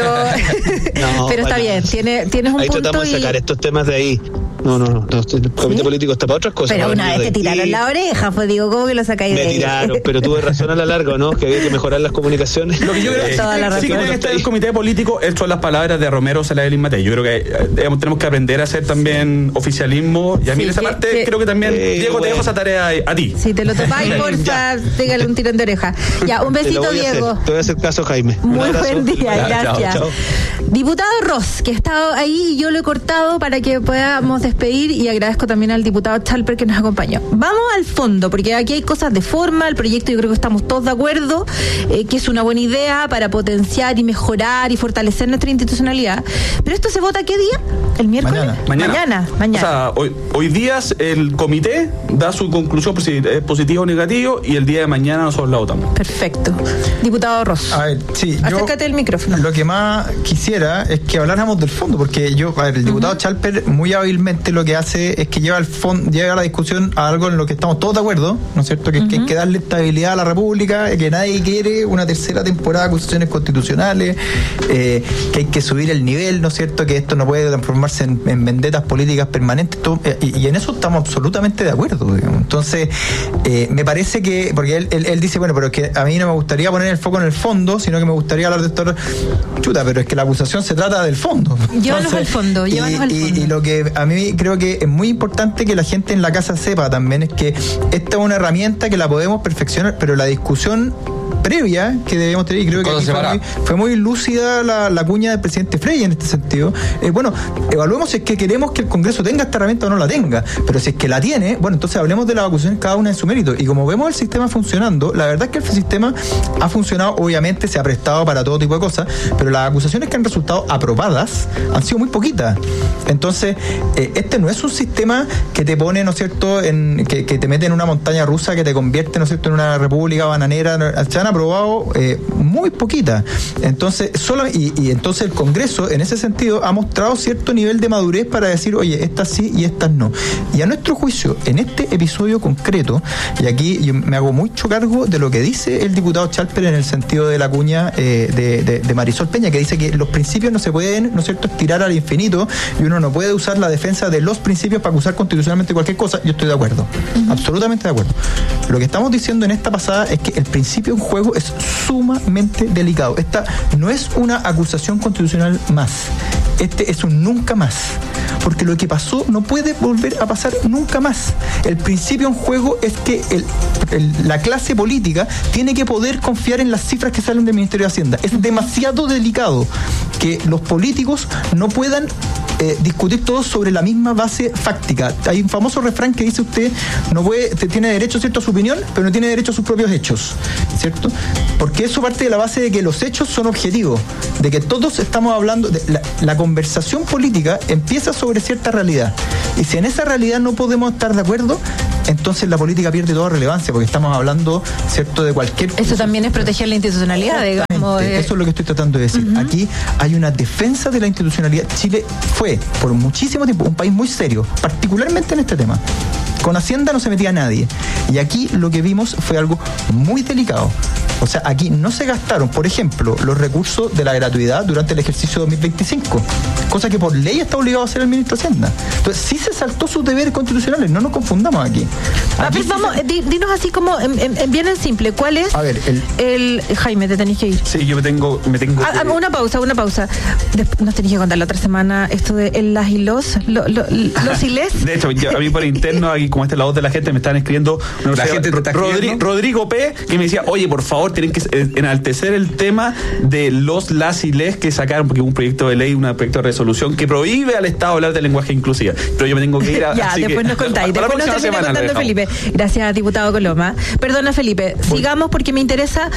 Speaker 12: No,
Speaker 2: pero está
Speaker 12: bueno,
Speaker 2: bien, tiene, tienes un
Speaker 12: ahí
Speaker 2: punto.
Speaker 12: tratamos de sacar
Speaker 2: y...
Speaker 12: estos temas de ahí. No, no, no, no, el comité
Speaker 2: ¿Sí?
Speaker 12: político está para otras cosas.
Speaker 2: Pero
Speaker 12: para
Speaker 2: una vez
Speaker 12: venir
Speaker 2: te
Speaker 12: de
Speaker 2: tiraron
Speaker 12: aquí.
Speaker 2: la oreja, pues digo, ¿cómo que lo sacáis de
Speaker 12: Me
Speaker 2: ahí?
Speaker 12: tiraron, pero tuve razón a la larga, ¿no? Que había que mejorar las comunicaciones.
Speaker 4: Lo que yo creo
Speaker 2: Eh, Toda la
Speaker 4: que sí
Speaker 2: razón.
Speaker 4: creo que está en el comité político, esto son las palabras de Romero Saladín Matei. Yo creo que eh, digamos, tenemos que aprender a hacer también oficialismo. Y a mí
Speaker 2: Sí,
Speaker 4: en esa
Speaker 2: que-
Speaker 4: parte
Speaker 2: que-
Speaker 4: creo que también,
Speaker 12: Eh,
Speaker 4: Diego, te
Speaker 12: bueno.
Speaker 4: dejo esa tarea a, a ti.
Speaker 2: Si te lo topáis, porfa, pégale un tirón de oreja. Ya, un
Speaker 12: Te lo
Speaker 2: besito,
Speaker 12: voy a hacer,
Speaker 2: Diego.
Speaker 12: te voy a hacer caso, Jaime. Un
Speaker 2: Muy
Speaker 12: abrazo.
Speaker 2: buen día,
Speaker 12: Chao,
Speaker 2: gracias.
Speaker 12: chao.
Speaker 2: Diputado Ross, que ha estado ahí y yo lo he cortado para que podamos despedir, y agradezco también al diputado Chalper que nos acompañó. Vamos al fondo, porque aquí hay cosas de forma, el proyecto yo creo que estamos todos de acuerdo, eh, que es una buena idea para potenciar y mejorar y fortalecer nuestra institucionalidad. Pero esto se vota ¿qué día? ¿El miércoles?
Speaker 1: Mañana.
Speaker 4: Mañana.
Speaker 2: Mañana, mañana.
Speaker 4: O sea, hoy, hoy día el comité da su conclusión por si es positivo o negativo y el día de mañana nosotros la votamos.
Speaker 2: Perfecto. Diputado Ross.
Speaker 1: A ver, sí, yo
Speaker 2: Acércate el micrófono.
Speaker 1: lo que más quisiera es que habláramos del fondo, porque yo, a ver, el diputado uh-huh. Chalper muy hábilmente lo que hace es que lleva, el fondo, lleva la discusión a algo en lo que estamos todos de acuerdo, ¿no es cierto? Que, uh-huh. que hay que darle estabilidad a la República, que nadie quiere una tercera temporada de acusaciones constitucionales, eh, que hay que subir el nivel, ¿no es cierto? Que esto no puede transformarse en, en vendetas políticas permanentes, todo, eh, y, y en eso estamos absolutamente de acuerdo, digamos. Entonces, eh, me parece que, porque él, él, él dice, bueno, pero es que a mí no me gustaría poner el foco en el fondo, sino que me gustaría hablar de esto. Chuta, pero es que la acusación se trata del fondo.
Speaker 2: Llévanos al fondo, llévanos al fondo.
Speaker 1: Y, y lo que a mí creo que es muy importante que la gente en la casa sepa también es que esta es una herramienta que la podemos perfeccionar, pero la discusión previa que debemos tener, y creo que aquí fue, muy, fue muy lúcida la, la cuña del presidente Frey en este sentido. Eh, bueno, evaluemos si es que queremos que el Congreso tenga esta herramienta o no la tenga, pero si es que la tiene, bueno, entonces hablemos de las acusaciones cada una en su mérito. Y como vemos el sistema funcionando, la verdad es que el sistema ha funcionado, obviamente se ha prestado para todo tipo de cosas, pero las acusaciones que han resultado aprobadas han sido muy poquitas. Entonces, eh, este no es un sistema que te pone, ¿no es cierto?, en, que, que te mete en una montaña rusa que te convierte, ¿no es cierto?, en una república bananera. Se van a aprobado eh, muy poquitas. Entonces, solo, y, y entonces el Congreso, en ese sentido, ha mostrado cierto nivel de madurez para decir, oye, estas sí y estas no. Y a nuestro juicio, en este episodio concreto, y aquí yo me hago mucho cargo de lo que dice el diputado Chalper en el sentido de la cuña eh, de, de, de Marisol Peña, que dice que los principios no se pueden, ¿no es cierto?, estirar al infinito, y uno no puede usar la defensa de los principios para acusar constitucionalmente cualquier cosa. Yo estoy de acuerdo, uh-huh. absolutamente de acuerdo. Lo que estamos diciendo en esta pasada es que el principio en juego es sumamente delicado. Esta no es una acusación constitucional más. Este es un nunca más. Porque lo que pasó no puede volver a pasar nunca más. El principio en juego es que el, el, la clase política tiene que poder confiar en las cifras que salen del Ministerio de Hacienda. Es demasiado delicado que los políticos no puedan Eh, discutir todos sobre la misma base fáctica. Hay un famoso refrán que dice usted no puede, tiene derecho, ¿cierto?, a su opinión, pero no tiene derecho a sus propios hechos, ¿cierto? Porque eso parte de la base de que los hechos son objetivos, de que todos estamos hablando, de la, la conversación política empieza sobre cierta realidad, y si en esa realidad no podemos estar de acuerdo, entonces la política pierde toda relevancia, porque estamos hablando, ¿cierto?, de cualquier cosa.
Speaker 2: Eso también es proteger la institucionalidad, digamos. Eh.
Speaker 1: Eso es lo que estoy tratando de decir. Uh-huh. Aquí hay una defensa de la institucionalidad. Chile fue por muchísimo tiempo un país muy serio, particularmente en este tema. Con Hacienda no se metía nadie. Y aquí lo que vimos fue algo muy delicado. O sea, aquí no se gastaron, por ejemplo, los recursos de la gratuidad durante el ejercicio dos mil veinticinco, cosa que por ley está obligado a hacer el ministro de Hacienda. Entonces, sí se saltó sus deberes constitucionales, no nos confundamos aquí.
Speaker 2: aquí
Speaker 1: sí
Speaker 2: vamos,
Speaker 1: se...
Speaker 2: dinos así como, en, en, bien en simple, ¿cuál es
Speaker 1: a ver, el...
Speaker 2: el... Jaime, te tenés que ir.
Speaker 4: Sí, yo me tengo... Me tengo
Speaker 2: ah, que... Una pausa, una pausa. Después nos tenés que contar la otra semana esto de el, las y los, lo, lo, los y les.
Speaker 4: De hecho, yo, a mí por interno, aquí como esta es la voz de la gente, me están escribiendo no
Speaker 3: la
Speaker 4: sé,
Speaker 3: gente te está
Speaker 4: Rodri, Rodrigo P, que me decía, oye, por favor, tienen que enaltecer el tema de los, las y les que sacaron, porque un proyecto de ley, un proyecto de resolución que prohíbe al Estado hablar de lenguaje inclusiva. Pero yo me tengo que ir a...
Speaker 2: Ya, después
Speaker 4: que,
Speaker 2: nos contáis.
Speaker 4: Después
Speaker 2: nos termina
Speaker 4: semana,
Speaker 2: contando Felipe. Gracias, diputado Coloma. Perdona, Felipe. Voy. Sigamos porque me interesa.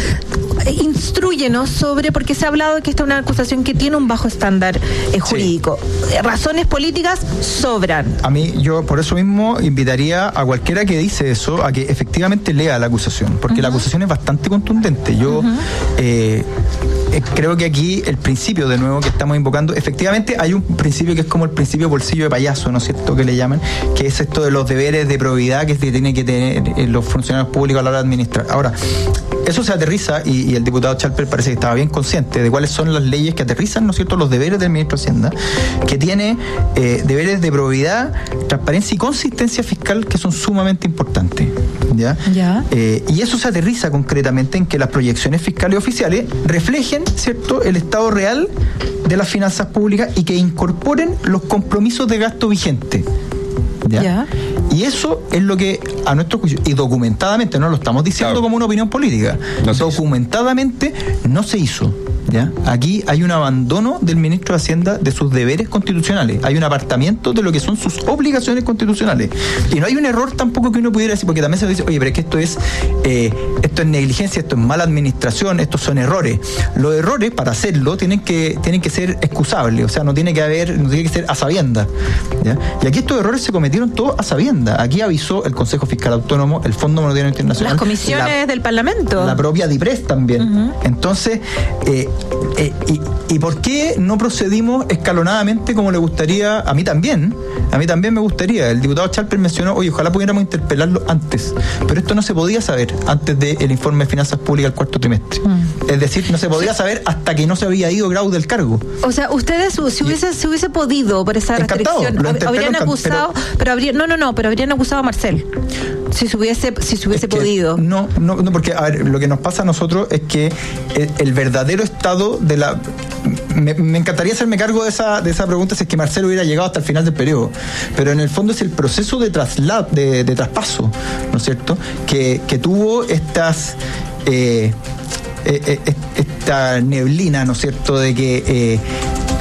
Speaker 2: Instrúyenos sobre, porque se ha hablado de que esta es una acusación que tiene un bajo estándar eh, jurídico. Sí. Razones políticas sobran.
Speaker 1: A mí, yo por eso mismo invitaría a cualquiera que dice eso a que efectivamente lea la acusación, porque uh-huh. la acusación es bastante contundente. Yo uh-huh. eh, eh, creo que aquí el principio, de nuevo, que estamos invocando, efectivamente hay un principio que es como el principio bolsillo de payaso, ¿no es cierto?, que le llaman, que es esto de los deberes de probidad que tienen que tener los funcionarios públicos a la hora de administrar. Ahora, eso se aterriza, y, y el diputado Chalper parece que estaba bien consciente de cuáles son las leyes que aterrizan, ¿no es cierto?, los deberes del ministro de Hacienda, que tiene eh, deberes de probidad, transparencia y consistencia fiscal que son sumamente importantes. ¿Ya?
Speaker 2: Ya.
Speaker 1: Eh, y eso se aterriza concretamente en que las proyecciones fiscales oficiales reflejen, ¿cierto?, el estado real de las finanzas públicas y que incorporen los compromisos de gasto vigentes. ¿Ya?
Speaker 2: Ya.
Speaker 1: Y eso es lo que, a nuestro juicio, y documentadamente, no lo estamos diciendo claro. como una opinión política, no documentadamente no se hizo. ¿Ya? Aquí hay un abandono del ministro de Hacienda de sus deberes constitucionales, hay un apartamiento de lo que son sus obligaciones constitucionales, y no hay un error tampoco que uno pudiera decir, porque también se dice, oye, pero es que esto es eh, esto es negligencia, esto es mala administración, estos son errores. Los errores, para hacerlo, tienen que tienen que ser excusables, o sea, no tiene que haber, no tiene que ser a sabiendas, ¿ya? Y aquí estos errores se cometieron todos a sabiendas. Aquí avisó el Consejo Fiscal Autónomo, el Fondo Monetario Internacional,
Speaker 2: las comisiones la, del Parlamento,
Speaker 1: la propia DIPRES también. Uh-huh. Entonces, eh, Eh, y, ¿y por qué no procedimos escalonadamente como le gustaría? A mí también, a mí también me gustaría. El diputado Chalper mencionó, oye, ojalá pudiéramos interpelarlo antes, pero esto no se podía saber antes del informe de finanzas públicas del cuarto trimestre. Mm. Es decir, no se podía saber hasta que no se había ido Grau del cargo.
Speaker 2: O sea, ustedes, si hubiese, si hubiese podido, por esa
Speaker 1: Encantado,
Speaker 2: restricción, habrían acusado, pero, pero habrían, no, no, no, pero habrían acusado a Marcel. Si se hubiese, si se hubiese podido.
Speaker 1: No, no, no, porque a ver, lo que nos pasa a nosotros es que el, el verdadero estado de la... Me, me encantaría hacerme cargo de esa, de esa pregunta si es que Marcelo hubiera llegado hasta el final del periodo, pero en el fondo es el proceso de traslado, de, de traspaso, ¿no es cierto?, que, que tuvo estas... Eh, eh, eh, esta neblina, ¿no es cierto?, de que... Eh,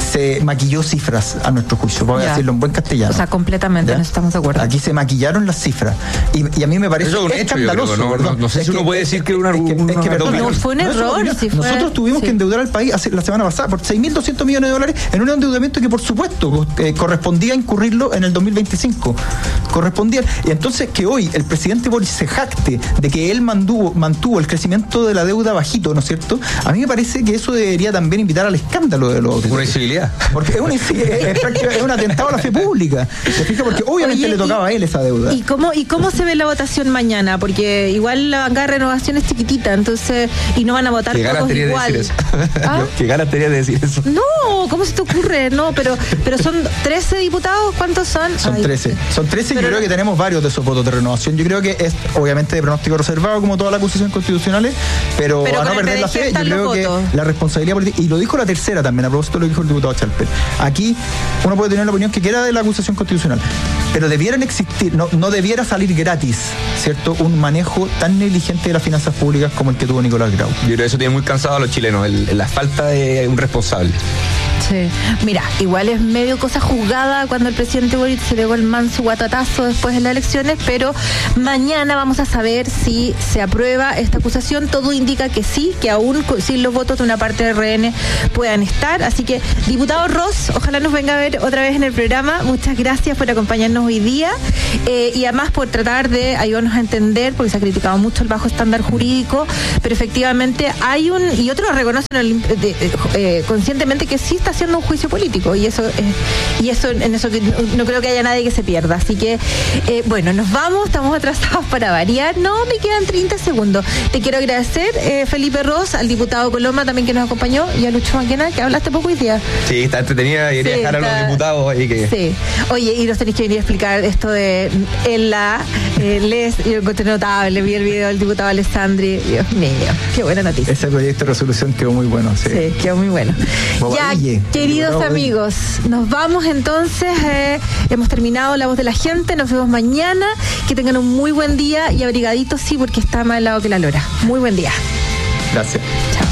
Speaker 1: se maquilló cifras a nuestro juicio, voy
Speaker 2: Ya.
Speaker 1: a decirlo en buen castellano.
Speaker 2: O sea, completamente,
Speaker 1: ¿Ya?
Speaker 2: no estamos de acuerdo.
Speaker 1: Aquí se maquillaron las cifras. Y, y a mí me parece
Speaker 3: Eso es un hecho, yo
Speaker 1: escandaloso.
Speaker 3: creo, ¿no?
Speaker 1: perdón.
Speaker 3: No- no sé
Speaker 1: Es
Speaker 3: si uno puede decir que una-
Speaker 1: es que,
Speaker 3: una-
Speaker 1: es que, perdón,
Speaker 3: No,
Speaker 2: fue un
Speaker 1: no es una
Speaker 2: error,
Speaker 1: opinión.
Speaker 2: si fue-
Speaker 1: Nosotros tuvimos
Speaker 2: sí.
Speaker 1: que endeudar al país hace- la semana pasada por seis mil doscientos millones de dólares en un endeudamiento que, por supuesto, eh, correspondía incurrirlo en el dos mil veinticinco. Correspondía. Y entonces que hoy el presidente Boris se jacte de que él mantuvo, mantuvo el crecimiento de la deuda bajito, ¿no es cierto? A mí me parece que eso debería también invitar al escándalo de los auditores.
Speaker 3: Una incivilidad.
Speaker 1: Porque es un, es, es prácticamente- es un atentado a la fe pública. ¿Se fija? Porque obviamente
Speaker 2: Oye,
Speaker 1: le tocaba
Speaker 2: y-
Speaker 1: a él esa deuda.
Speaker 2: ¿Y cómo, ¿Y cómo se ve la votación mañana? Porque igual la bancada de renovación es chiquitita, entonces, y no van a votar
Speaker 3: Qué ganas
Speaker 2: todos
Speaker 3: tenía de
Speaker 2: igual.
Speaker 3: decir eso.
Speaker 2: ¿Ah?
Speaker 3: Qué ganas tenía de decir eso.
Speaker 2: No, ¿cómo se te ocurre? No, pero, pero son trece diputados, ¿cuántos son?
Speaker 1: Son
Speaker 2: Ay,
Speaker 1: trece. Son trece y yo
Speaker 2: Pero-
Speaker 1: creo que tenemos varios de esos votos de renovación. Yo creo que es obviamente de pronóstico reservado como todas las acusaciones constitucionales, pero,
Speaker 2: Pero
Speaker 1: a no
Speaker 2: con el
Speaker 1: perder la
Speaker 2: P D G
Speaker 1: fe, yo
Speaker 2: están
Speaker 1: creo
Speaker 2: los
Speaker 1: que
Speaker 2: votos.
Speaker 1: la responsabilidad política, y lo dijo la tercera también, a propósito de lo que dijo el diputado Chalper. Aquí uno puede tener la opinión que quiera de la acusación constitucional, pero debieran existir, no, no debiera salir gratis, ¿cierto? Un manejo tan negligente de las finanzas públicas como el que tuvo Nicolás Grau.
Speaker 3: Yo creo que eso tiene muy cansado a los chilenos, el- la falta de un responsable.
Speaker 2: Sí. Mira, igual es medio cosa juzgada cuando el presidente Boric se pegó el manso guatatazo después de las elecciones, pero mañana vamos a saber si se aprueba esta acusación. Todo indica que sí, que aún con- sin los votos de una parte del R N puedan estar. Así que, diputado Ross, ojalá nos venga a ver otra vez en el programa. Muchas gracias por acompañarnos hoy día eh, y además por tratar de ayudarnos a entender, porque se ha criticado mucho el bajo estándar jurídico, pero efectivamente hay un, y otros reconocen el- de- de- eh, conscientemente que sí está haciendo un juicio político, y eso eh, y eso en eso que no, no creo que haya nadie que se pierda. Así que eh, bueno, nos vamos, estamos atrasados para variar. No, me quedan treinta segundos. Te quiero agradecer, eh, Felipe Ross, al diputado Coloma también que nos acompañó, y a Lucho Maquena, que hablaste poco hoy día.
Speaker 3: Sí, está entretenida y quería
Speaker 2: Sí,
Speaker 3: dejar a
Speaker 2: está-
Speaker 3: los diputados ahí que.
Speaker 2: Sí. Oye, y nos tenéis que venir a explicar esto de en la eh, les, yo lo encontré notable, vi el video del diputado Alessandri, Dios mío, qué buena noticia.
Speaker 1: Ese proyecto de resolución quedó muy bueno, sí.
Speaker 2: Sí, quedó muy bueno.
Speaker 1: Bobadille.
Speaker 2: Ya, queridos
Speaker 1: Bobadille.
Speaker 2: amigos, nos vamos entonces. eh, hemos terminado La Voz de la Gente. Nos vemos mañana. Que tengan un muy buen día y abrigaditos, sí, porque está más helado que la lora. Muy buen día.
Speaker 1: Gracias.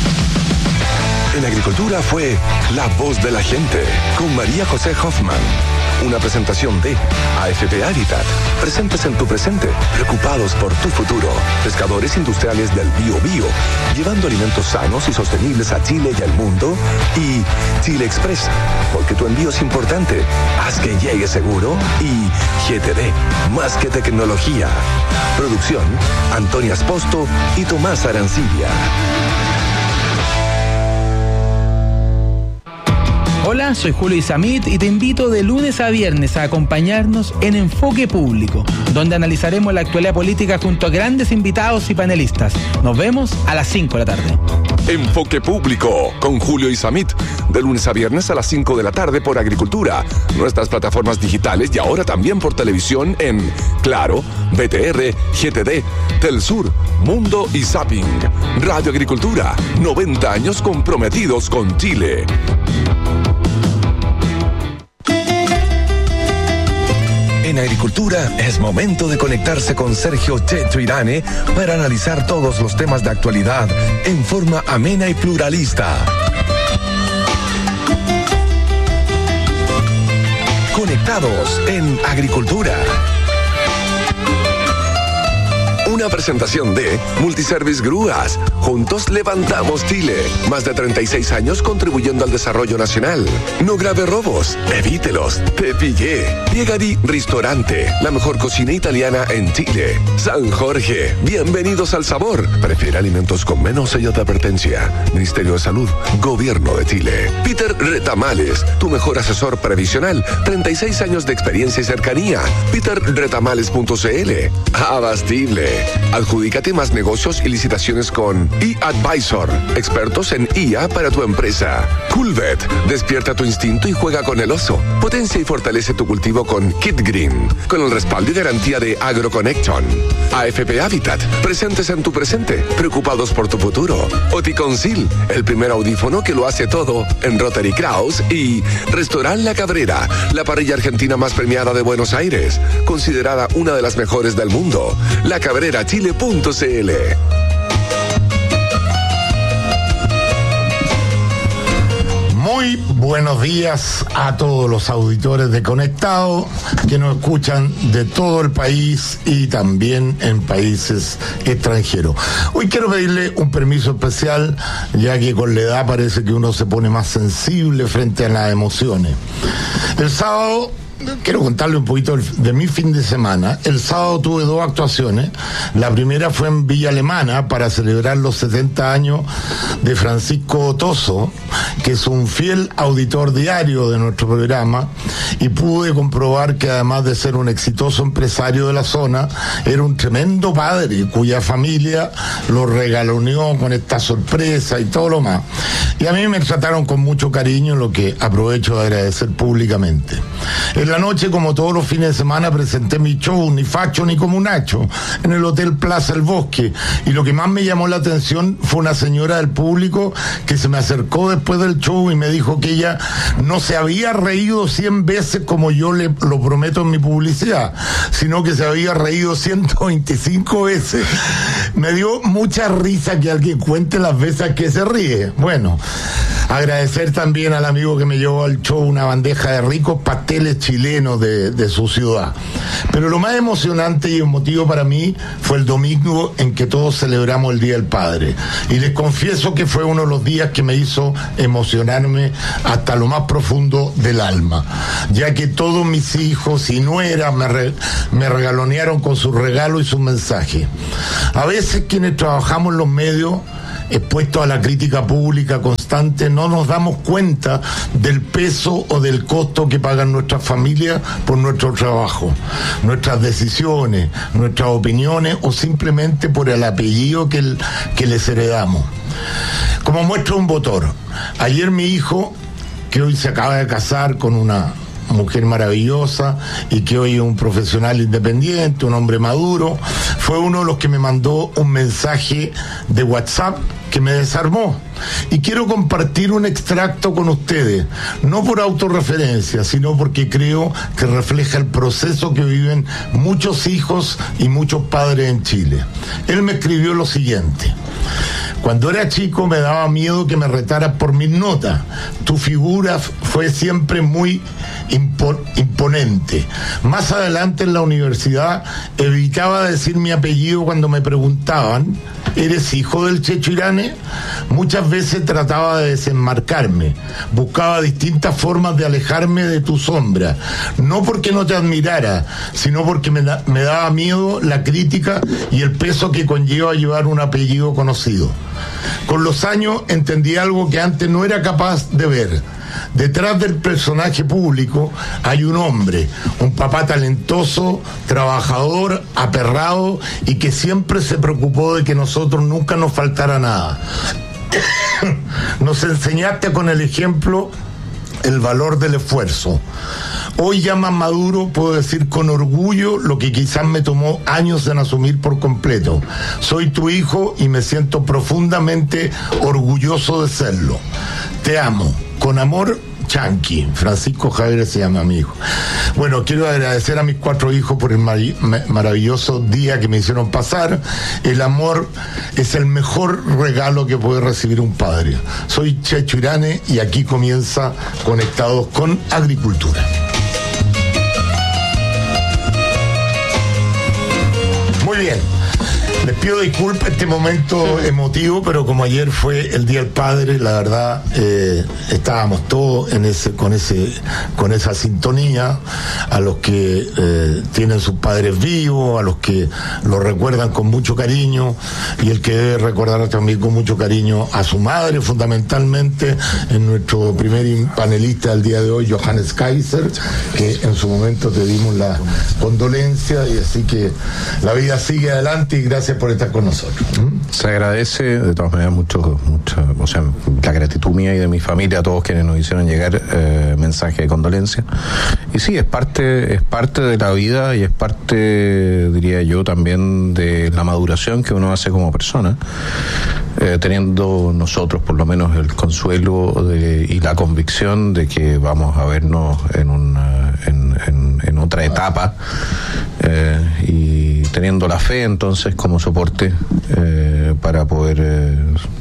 Speaker 7: En Agricultura fue La Voz de la Gente con María José Hoffman. Una presentación de A F P Habitat. Presentes en tu presente, preocupados por tu futuro. Pescadores industriales del Bío Bío, llevando alimentos sanos y sostenibles a Chile y al mundo. Y Chile Express, porque tu envío es importante. Haz que llegue seguro. Y G T D, más que tecnología. Producción, Antonia Esposto y Tomás Arancibia.
Speaker 9: Hola, soy Julio Isamit y te invito de lunes a viernes a acompañarnos en Enfoque Público, donde analizaremos la actualidad política junto a grandes invitados y panelistas. Nos vemos a las cinco de la tarde.
Speaker 7: Enfoque Público con Julio Isamit, de lunes a viernes a las cinco de la tarde por Agricultura, nuestras plataformas digitales y ahora también por televisión en Claro, B T R, G T D, Telsur, Mundo y Zapping. Radio Agricultura, noventa años comprometidos con Chile. En Agricultura es momento de conectarse con Sergio Checho Irane para analizar todos los temas de actualidad en forma amena y pluralista. Conectados en Agricultura. Una presentación de Multiservice Grúas. Juntos levantamos Chile. Más de treinta y seis años contribuyendo al desarrollo nacional. No grave robos. Evítelos. Te pillé. Piegadi Ristorante. La mejor cocina italiana en Chile. San Jorge. Bienvenidos al sabor. Prefiere alimentos con menos sello de advertencia. Ministerio de Salud. Gobierno de Chile. Peter Retamales. Tu mejor asesor previsional. treinta y seis años de experiencia y cercanía. peter retamales punto c l. Abastible. Adjudícate más negocios y licitaciones con eAdvisor, expertos en I A para tu empresa. Coolvet, despierta tu instinto y juega con el oso. Potencia y fortalece tu cultivo con Kit Green, con el respaldo y garantía de AgroConnection. A F P Habitat, presentes en tu presente, preocupados por tu futuro. Oticonsil, el primer audífono que lo hace todo en Rotary Kraus. Y Restaurant La Cabrera, la parrilla argentina más premiada de Buenos Aires, considerada una de las mejores del mundo. La Cabrera Chile punto c l.
Speaker 11: Muy buena.
Speaker 13: buenos días a todos los auditores de Conectado que nos escuchan de todo el país y también en países extranjeros. Hoy quiero pedirle un permiso especial, ya que con la edad parece que uno se pone más sensible frente a las emociones. El sábado quiero contarle un poquito de mi fin de semana. El sábado tuve dos actuaciones. La primera fue en Villa Alemana para celebrar los setenta años de Francisco Otoso, que es un fiel auditor diario de nuestro programa, y pude comprobar que además de ser un exitoso empresario de la zona, era un tremendo padre cuya familia lo regaloneó con esta sorpresa y todo lo más. Y a mí me trataron con mucho cariño, lo que aprovecho de agradecer públicamente. En la noche, como todos los fines de semana, presenté mi show, ni facho ni como un hacho, en el Hotel Plaza El Bosque, y lo que más me llamó la atención fue una señora del público que se me acercó después del show y me dijo que ella no se había reído cien veces como yo le lo prometo en mi publicidad, sino que se había reído ciento veinticinco veces. Me dio mucha risa que alguien cuente las veces que se ríe. Bueno, agradecer también al amigo que me llevó al show una bandeja de ricos pasteles chilenos de, de su ciudad. Pero lo más emocionante y emotivo para mí fue el domingo en que todos celebramos el Día del Padre. Y les confieso que fue uno de los días que me hizo emocionarme hasta lo más profundo del alma, ya que todos mis hijos y nueras me, re, me regalonearon con sus regalos y sus mensajes. A veces quienes trabajamos en los medios, expuestos a la crítica pública constante, no nos damos cuenta del peso o del costo que pagan nuestras familias por nuestro trabajo, nuestras decisiones, nuestras opiniones o simplemente por el apellido que, el, que les heredamos. Como muestra un botón, ayer mi hijo, que hoy se acaba de casar con una mujer maravillosa y que hoy es un profesional independiente, un hombre maduro, fue uno de los que me mandó un mensaje de WhatsApp que me desarmó. Y quiero compartir un extracto con ustedes, no por autorreferencia, sino porque creo que refleja el proceso que viven muchos hijos y muchos padres en Chile. Él me escribió lo siguiente: cuando era chico me daba miedo que me retaras por mis notas. Tu figura fue siempre muy impo- imponente. Más adelante en la universidad evitaba decir mi apellido cuando me preguntaban: ¿eres hijo del Checho Irane? Muchas veces trataba de desenmarcarme. Buscaba distintas formas de alejarme de tu sombra. No porque no te admirara, sino porque me, da- me daba miedo la crítica y el peso que conlleva llevar un apellido conocido. Con los años entendí algo que antes no era capaz de ver. Detrás del personaje público hay un hombre, un papá talentoso, trabajador, aperrado y que siempre se preocupó de que nosotros nunca nos faltara nada. Nos enseñaste con el ejemplo el valor del esfuerzo. Hoy ya más maduro puedo decir con orgullo lo que quizás me tomó años en asumir por completo. Soy tu hijo y me siento profundamente orgulloso de serlo. Te amo. Con amor, Chanqui. Francisco Javier se llama mi hijo. Bueno, quiero agradecer a mis cuatro hijos por el mar- maravilloso día que me hicieron pasar. El amor es el mejor regalo que puede recibir un padre. Soy Checho Irane y aquí comienza Conectados con Agricultura. Muy bien. Les pido disculpas este momento emotivo, pero como ayer fue el Día del Padre, la verdad eh, estábamos todos en ese, con ese, con esa sintonía, a los que eh, tienen sus padres vivos, a los que los recuerdan con mucho cariño, y el que debe recordar también con mucho cariño a su madre, fundamentalmente, en nuestro primer panelista del día de hoy, Johannes Kaiser, que en su momento te dimos la condolencia, y así que la vida sigue adelante y gracias por estar con nosotros. ¿Mm?
Speaker 14: Se agradece de todas maneras mucho, mucho, o sea, la gratitud mía y de mi familia, a todos quienes nos hicieron llegar eh, mensaje de condolencia. Y sí, es parte, es parte de la vida y es parte, diría yo, también de la maduración que uno hace como persona, eh, teniendo nosotros por lo menos el consuelo de, y la convicción de que vamos a vernos en una, en, en, en otra etapa, eh, y teniendo la fe entonces como soporte eh, para poder eh,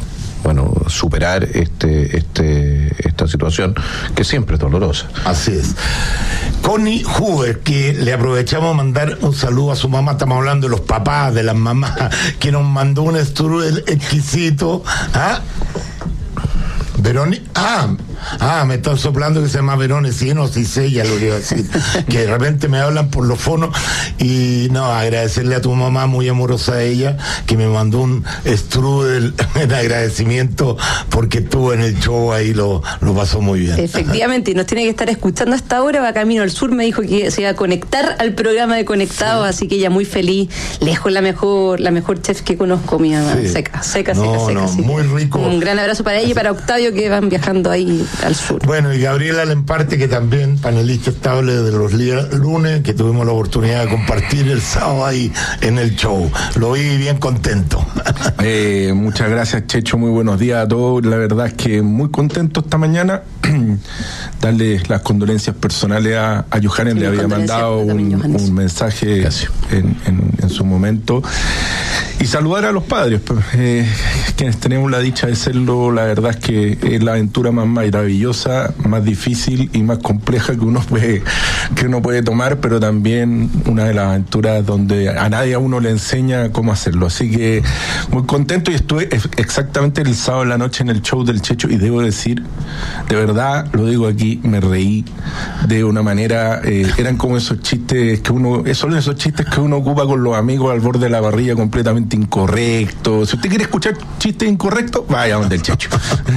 Speaker 14: bueno, superar este, este, esta situación que siempre es dolorosa.
Speaker 13: Así es. Connie Huber, que le aprovechamos a mandar un saludo a su mamá, estamos hablando de los papás, de las mamás, que nos mandó un strudel exquisito. ¿Ah? Verónica, ah, ah, me están soplando que se llama Verónica, sí, no, sí sé, ya lo que iba a decir, que de repente me hablan por los fonos, y no, agradecerle a tu mamá, muy amorosa ella, que me mandó un strudel en agradecimiento, porque estuvo en el show ahí, lo, lo pasó muy bien.
Speaker 15: Efectivamente, y nos tiene que estar escuchando hasta ahora, va camino al sur, me dijo que se iba a conectar al programa de Conectados, sí. Así que ella muy feliz, lejos la mejor, la mejor chef que conozco, mi mamá, sí. seca, seca,
Speaker 13: no,
Speaker 15: seca, seca.
Speaker 13: No,
Speaker 15: sí.
Speaker 13: Muy rico.
Speaker 15: Un gran abrazo para ella y para Octavio, que van viajando ahí al sur.
Speaker 13: Bueno, y Gabriela Lemparte, que también panelista estable de los lunes, que tuvimos la oportunidad de compartir el sábado ahí en el show. Lo vi bien contento.
Speaker 16: Eh, muchas gracias, Checho, muy buenos días a todos. La verdad es que muy contento esta mañana. Darle las condolencias personales a, a Johannes, sí, le había mandado un, un mensaje en, en, en su momento. Y saludar a los padres, pues, eh, quienes tenemos la dicha de serlo. La verdad es que es la aventura más maravillosa, más difícil y más compleja que uno puede, que uno puede tomar, pero también una de las aventuras donde a nadie a uno le enseña cómo hacerlo. Así que muy contento, y estuve exactamente el sábado en la noche en el show del Checho, y debo decir, de verdad, lo digo aquí, me reí de una manera, eh, eran como esos chistes que uno, son esos chistes que uno ocupa con los amigos al borde de la parrilla, completamente incorrectos. Si usted quiere escuchar chistes incorrectos, vaya donde el Checho.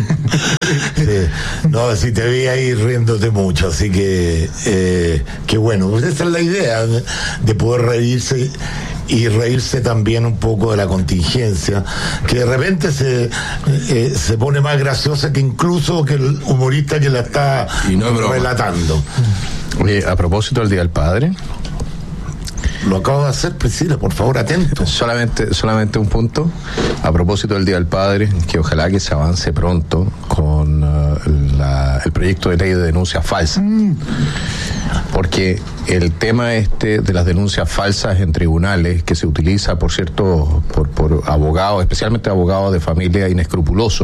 Speaker 13: Sí. No, si te vi ahí riéndote mucho, así que eh, que bueno, esa es la idea, de, de poder reírse y reírse también un poco de la contingencia, que de repente se eh, se pone más graciosa que incluso que el humorista que la está no relatando.
Speaker 14: Oye, a propósito del Día del Padre,
Speaker 13: lo acabo de hacer, Priscila, por favor, atento.
Speaker 14: Solamente, solamente un punto. A propósito del Día del Padre, que ojalá que se avance pronto con uh, la, el proyecto de ley de denuncias falsas. Mm. Porque el tema este de las denuncias falsas en tribunales, que se utiliza, por cierto, por, por abogados, especialmente abogados de familia inescrupulosos,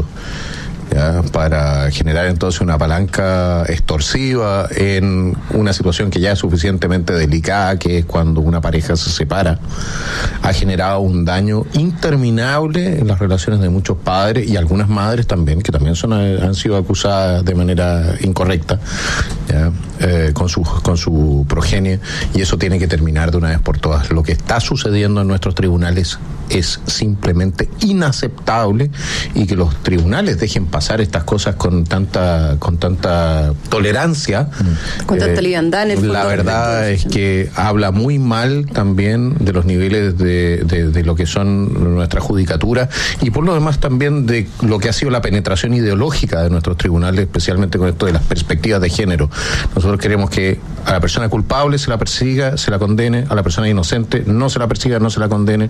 Speaker 14: ¿ya? Para generar entonces una palanca extorsiva en una situación que ya es suficientemente delicada, que es cuando una pareja se separa, ha generado un daño interminable en las relaciones de muchos padres y algunas madres también, que también son, han sido acusadas de manera incorrecta, ¿ya? Eh, con su con su progenie, y eso tiene que terminar de una vez por todas. Lo que está sucediendo en nuestros tribunales es simplemente inaceptable, y que los tribunales dejen pasar estas cosas con tanta con tanta tolerancia,
Speaker 15: con tanta liviandad en el fondo.
Speaker 14: La verdad es que habla muy mal también de los niveles de, de, de lo que son nuestra judicatura, y por lo demás también de lo que ha sido la penetración ideológica de nuestros tribunales, especialmente con esto de las perspectivas de género. Nosotros queremos que a la persona culpable se la persiga, se la condene, a la persona inocente no se la persiga, no se la condene,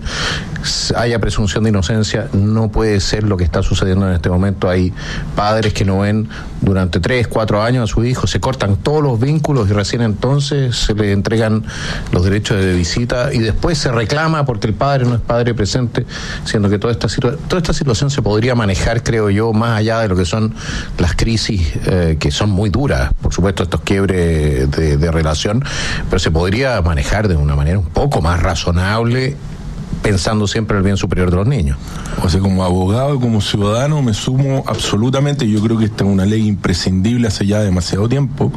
Speaker 14: haya presunción de inocencia. No puede ser lo que está sucediendo en este momento. Hay padres que no ven durante tres, cuatro años a su hijo, se cortan todos los vínculos y recién entonces se le entregan los derechos de visita, y después se reclama porque el padre no es padre presente, siendo que toda esta, situa- toda esta situación se podría manejar, creo yo, más allá de lo que son las crisis, eh, que son muy duras, por supuesto, estos quiebres de, de relación, pero se podría manejar de una manera un poco más razonable, pensando siempre en el bien superior de los niños.
Speaker 16: O sea, como abogado y como ciudadano me sumo absolutamente. Yo creo que esta es una ley imprescindible hace ya demasiado tiempo.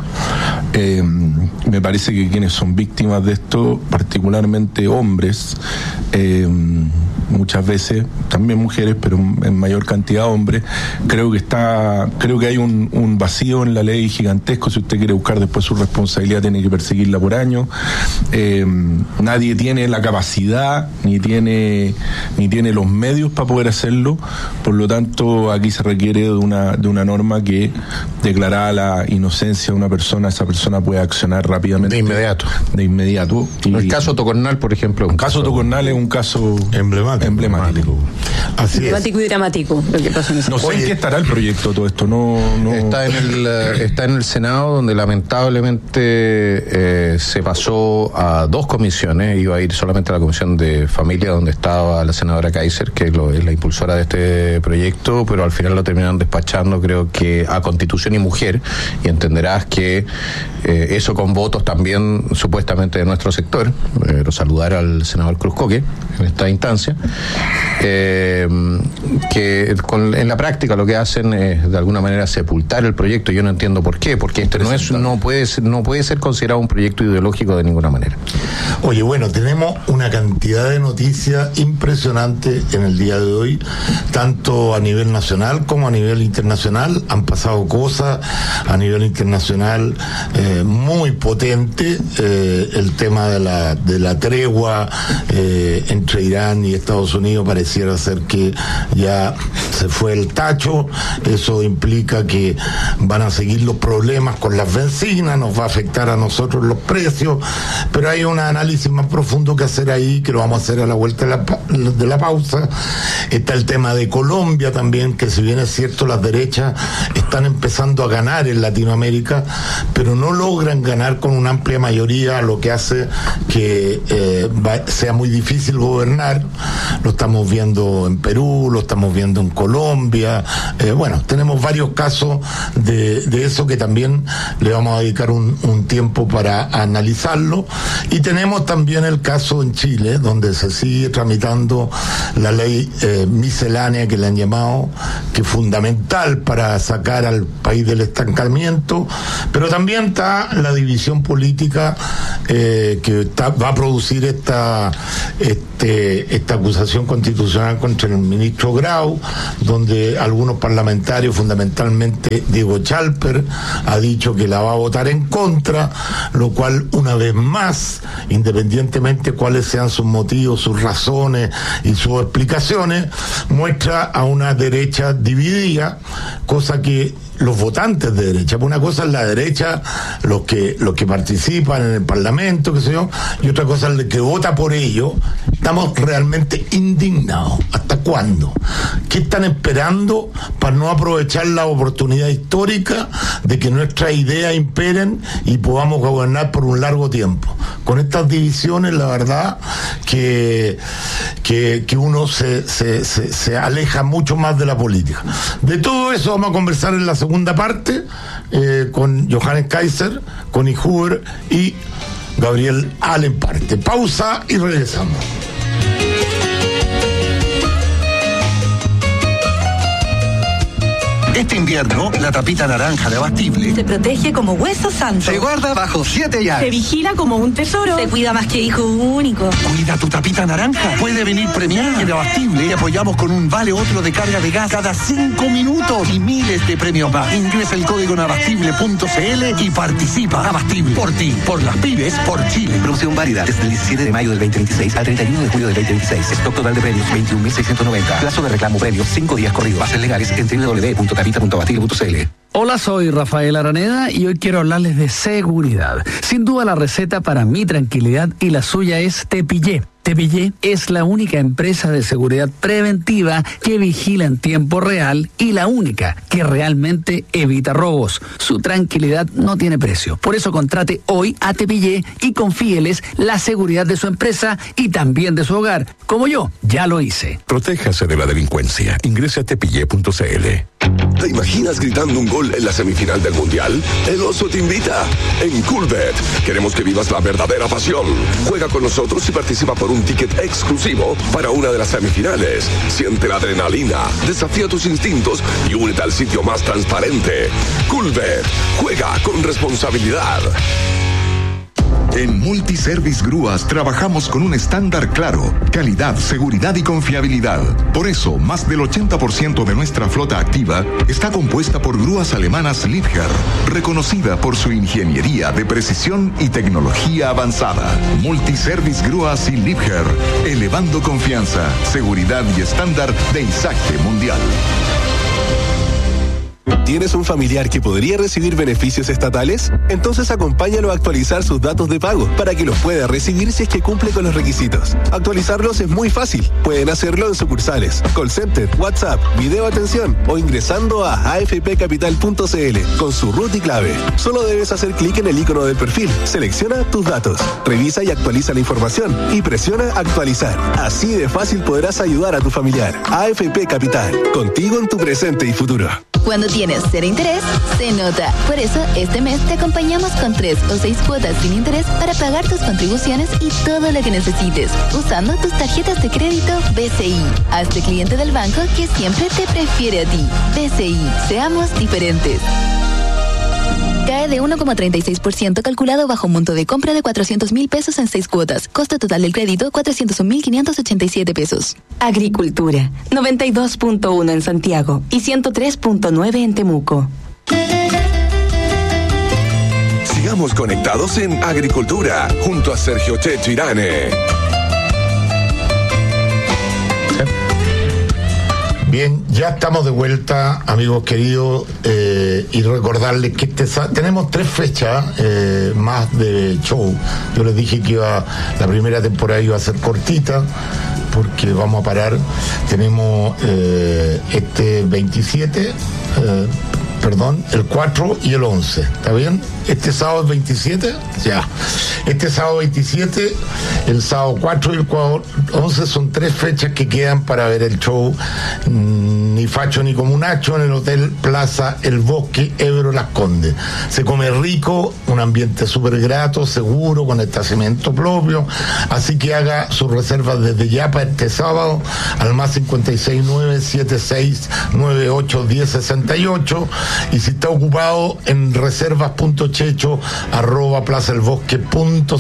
Speaker 16: Eh, me parece que quienes son víctimas de esto, particularmente hombres, eh, muchas veces, también mujeres, pero en mayor cantidad hombres, creo que está, creo que hay un, un vacío en la ley gigantesco. Si usted quiere buscar después su responsabilidad, tiene que perseguirla por años. Eh, nadie tiene la capacidad, ni tiene, ni tiene los medios para poder hacerlo. Por lo tanto, aquí se requiere de una, de una norma que, declarada la inocencia de una persona, esa persona puede accionar rápidamente.
Speaker 14: De inmediato.
Speaker 16: De inmediato.
Speaker 14: Y el caso Tocornal, por ejemplo.
Speaker 16: Un caso, caso Tocornal es un caso
Speaker 13: emblemático.
Speaker 16: emblemático. emblemático.
Speaker 13: Así
Speaker 15: emblemático
Speaker 13: es.
Speaker 15: y dramático lo que pasó en ese
Speaker 16: No sé en qué estará el proyecto todo esto. No, no...
Speaker 14: Está en el eh, está en el Senado, donde lamentablemente eh, se pasó a dos comisiones. Iba a ir solamente a la Comisión de Familia, donde estaba la senadora Kaiser, que es, lo, es la impulsora de este proyecto, pero al final lo terminaron despachando, creo que a Constitución y Mujer, y entenderás que eh, eso con votos también supuestamente de nuestro sector. Pero saludar al senador Cruzcoque en esta instancia, eh, que con, en la práctica lo que hacen es de alguna manera sepultar el proyecto. Yo no entiendo por qué, porque este no es no puede ser, no puede ser considerado un proyecto ideológico de ninguna manera.
Speaker 13: Oye, bueno, tenemos una cantidad de noticias impresionantes en el día de hoy, tanto a nivel nacional como a nivel internacional. Han pasado cosas a nivel internacional eh, muy potentes. Eh, el tema de la de la tregua eh, entre Irán y Estados Unidos pareciera ser que ya se fue el tacho. Eso implica que van a seguir los problemas con las bencinas, nos va a afectar a nosotros los precios, pero hay un análisis más profundo que hacer ahí, que lo vamos a hacer a la vuelta de la, de la pausa. Está el tema de Colombia también, que si bien es cierto las derechas están empezando a ganar en Latinoamérica, pero no logran ganar con una amplia mayoría, lo que hace que eh, va, sea muy difícil gobernar. Lo estamos viendo en Perú, lo estamos viendo en Colombia. Eh, bueno, tenemos varios casos de, de eso que también le vamos a dedicar un, un tiempo para analizarlo. Y tenemos también el caso en Chile, donde se sigue tramitando la ley eh, miscelánea, que le han llamado, que es fundamental para sacar al país del estancamiento, pero también está la división política eh, que está, va a producir esta, este, esta acusación constitucional contra el ministro Grau, donde algunos parlamentarios, fundamentalmente Diego Chalper, ha dicho que la va a votar en contra, lo cual, una vez más, independientemente cuáles sean sus motivos, sus razones y sus explicaciones, muestra a una derecha dividida, cosa que los votantes de derecha, pues una cosa es la derecha, los que los que participan en el Parlamento, qué sé yo, y otra cosa es el que vota por ello. Estamos realmente indignados. ¿Hasta cuándo? ¿Qué están esperando para no aprovechar la oportunidad histórica de que nuestras ideas imperen y podamos gobernar por un largo tiempo? Con estas divisiones, la verdad que que, que uno se, se, se, se aleja mucho más de la política. De todo eso vamos a conversar en la segunda parte eh, con Johannes Kaiser, Connie Huber y Gabriel Alemparte. Pausa y regresamos.
Speaker 17: Este invierno, la tapita naranja de Abastible
Speaker 18: se protege como hueso santo.
Speaker 17: Se guarda bajo siete llaves.
Speaker 18: Se vigila como un tesoro. Se cuida más que hijo único.
Speaker 17: Cuida tu tapita naranja. Puede venir premiada. En Abastible te apoyamos con un vale otro de carga de gas cada cinco minutos y miles de premios más. Ingresa el código en abastible punto c l y participa. Abastible. Por ti, por las pibes, por Chile.
Speaker 19: Promoción válida desde el diecisiete de mayo del veinte veintiséis al treinta y uno de julio del veinte veintiséis. Stock total de premios veintiún mil seiscientos noventa. Plazo de reclamo premios cinco días corridos. Bases legales en doble u doble u doble u punto tapita punto abastible punto c l.
Speaker 20: Hola, soy Rafael Araneda y hoy quiero hablarles de seguridad. Sin duda la receta para mi tranquilidad y la suya es Tepillé. Tepillé es la única empresa de seguridad preventiva que vigila en tiempo real y la única que realmente evita robos. Su tranquilidad no tiene precio. Por eso contrate hoy a Tepillé y confíeles la seguridad de su empresa y también de su hogar. Como yo, ya lo hice.
Speaker 7: Protéjase de la delincuencia. Ingrese a tepillé punto c l. ¿Te imaginas gritando un gol en la semifinal del Mundial? El Oso te invita. En Coolbet queremos que vivas la verdadera pasión. Juega con nosotros y participa por un ticket exclusivo para una de las semifinales. Siente la adrenalina, desafía tus instintos y únete al sitio más transparente. Coolbet. Juega con responsabilidad.
Speaker 21: En Multiservice Grúas trabajamos con un estándar claro, calidad, seguridad y confiabilidad. Por eso, más del ochenta por ciento de nuestra flota activa está compuesta por grúas alemanas Liebherr, reconocida por su ingeniería de precisión y tecnología avanzada. Multiservice Grúas y Liebherr, elevando confianza, seguridad y estándar de Isacte Mundial.
Speaker 6: ¿Tienes un familiar que podría recibir beneficios estatales? Entonces acompáñalo a actualizar sus datos de pago para que los pueda recibir si es que cumple con los requisitos. Actualizarlos es muy fácil. Pueden hacerlo en sucursales, call center, WhatsApp, video atención o ingresando a a f p capital punto c l con su root y clave. Solo debes hacer clic en el icono del perfil, selecciona tus datos, revisa y actualiza la información y presiona actualizar. Así de fácil podrás ayudar a tu familiar. A F P Capital, contigo en tu presente y futuro.
Speaker 22: Cuando tienes cero interés, se nota. Por eso, este mes te acompañamos con tres o seis cuotas sin interés para pagar tus contribuciones y todo lo que necesites, usando tus tarjetas de crédito B C I. Hazte cliente del banco que siempre te prefiere a ti. B C I, seamos diferentes. Cae de uno coma treinta y seis por ciento calculado bajo monto de compra de cuatrocientos mil pesos en seis cuotas. Costo total del crédito, cuatrocientos un mil quinientos ochenta y siete pesos.
Speaker 5: Agricultura, noventa y dos punto uno en Santiago y ciento tres punto nueve en Temuco.
Speaker 7: Sigamos conectados en Agricultura, junto a Sergio Checho Irane.
Speaker 13: Bien, ya estamos de vuelta, amigos queridos, eh, y recordarles que este, tenemos tres fechas eh, más de show. Yo les dije que iba la primera temporada iba a ser cortita, porque vamos a parar. Tenemos eh, este veintisiete, eh, perdón, el cuatro y el once, ¿está bien? Este sábado veintisiete, ya. Este sábado veintisiete, el sábado cuatro y el once son tres fechas que quedan para ver el show Ni Facho ni Comunacho en el Hotel Plaza El Bosque, Ebro Las Condes. Se come rico, un ambiente súper grato, seguro, con estacionamiento propio, así que haga sus reservas desde ya para este sábado al más cincuenta y seis nueve siete seis nueve ocho diez sesenta y ocho, y si está ocupado en reservas.checho arroba plazaelbosque.cl.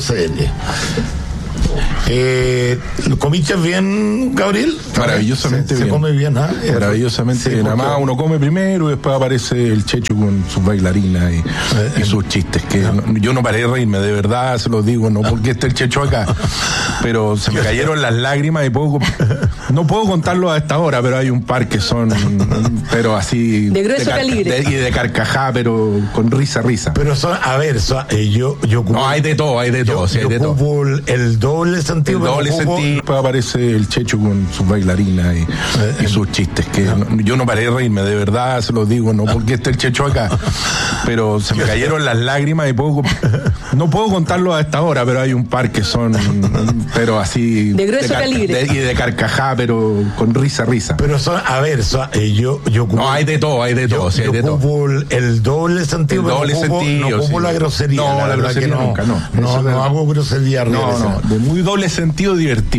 Speaker 13: Eh, ¿Comiste bien, Gabriel?
Speaker 16: Maravillosamente
Speaker 13: se,
Speaker 16: bien.
Speaker 13: Se come bien, ¿ah? ¿eh?
Speaker 16: Maravillosamente
Speaker 13: sí,
Speaker 16: bien. Nada más uno come primero y después aparece el Checho con sus bailarinas y, eh, y sus chistes. Que no. No, yo no paré de reírme, de verdad, se los digo, no porque esté el Checho acá. Pero se me cayeron las lágrimas y puedo, no puedo contarlo a esta hora, pero hay un par que son, pero así.
Speaker 15: De grueso
Speaker 16: de car-
Speaker 15: calibre.
Speaker 16: De, y de carcajá, pero con risa, risa.
Speaker 13: Pero son, a ver, son, eh, yo, yo ocupo,
Speaker 16: no, hay de todo, hay de todo.
Speaker 13: Yo,
Speaker 16: sí, hay
Speaker 13: yo
Speaker 16: de todo.
Speaker 13: ocupo el, el doble sentido.
Speaker 16: El doble sentido. Después aparece el Checho con sus bailarinas y, eh, y sus chistes. Que no. No, yo no paré de reírme, de verdad, se los digo, no porque esté el Checho acá. Pero se me cayeron las lágrimas y puedo, no puedo contarlo a esta hora, pero hay un par que son, pero así.
Speaker 15: De grueso
Speaker 16: de car-
Speaker 15: calibre.
Speaker 16: De, y de carcajá, pero con risa, risa.
Speaker 13: Pero son, a ver, son, eh, yo, yo ocupo.
Speaker 16: No, hay de todo, hay de todo.
Speaker 13: Yo,
Speaker 16: Sí, hay
Speaker 13: yo
Speaker 16: de todo.
Speaker 13: ocupo el, el doble sentido.
Speaker 16: El doble
Speaker 13: no ocupo,
Speaker 16: sentido,
Speaker 13: no ocupo
Speaker 16: sí.
Speaker 13: la grosería.
Speaker 16: No,
Speaker 13: la,
Speaker 16: la
Speaker 13: verdad
Speaker 16: grosería
Speaker 13: que no,
Speaker 16: nunca, no.
Speaker 13: No,
Speaker 16: Eso
Speaker 13: no,
Speaker 16: no.
Speaker 13: hago grosería.
Speaker 16: No, no, de muy doble sentido divertido.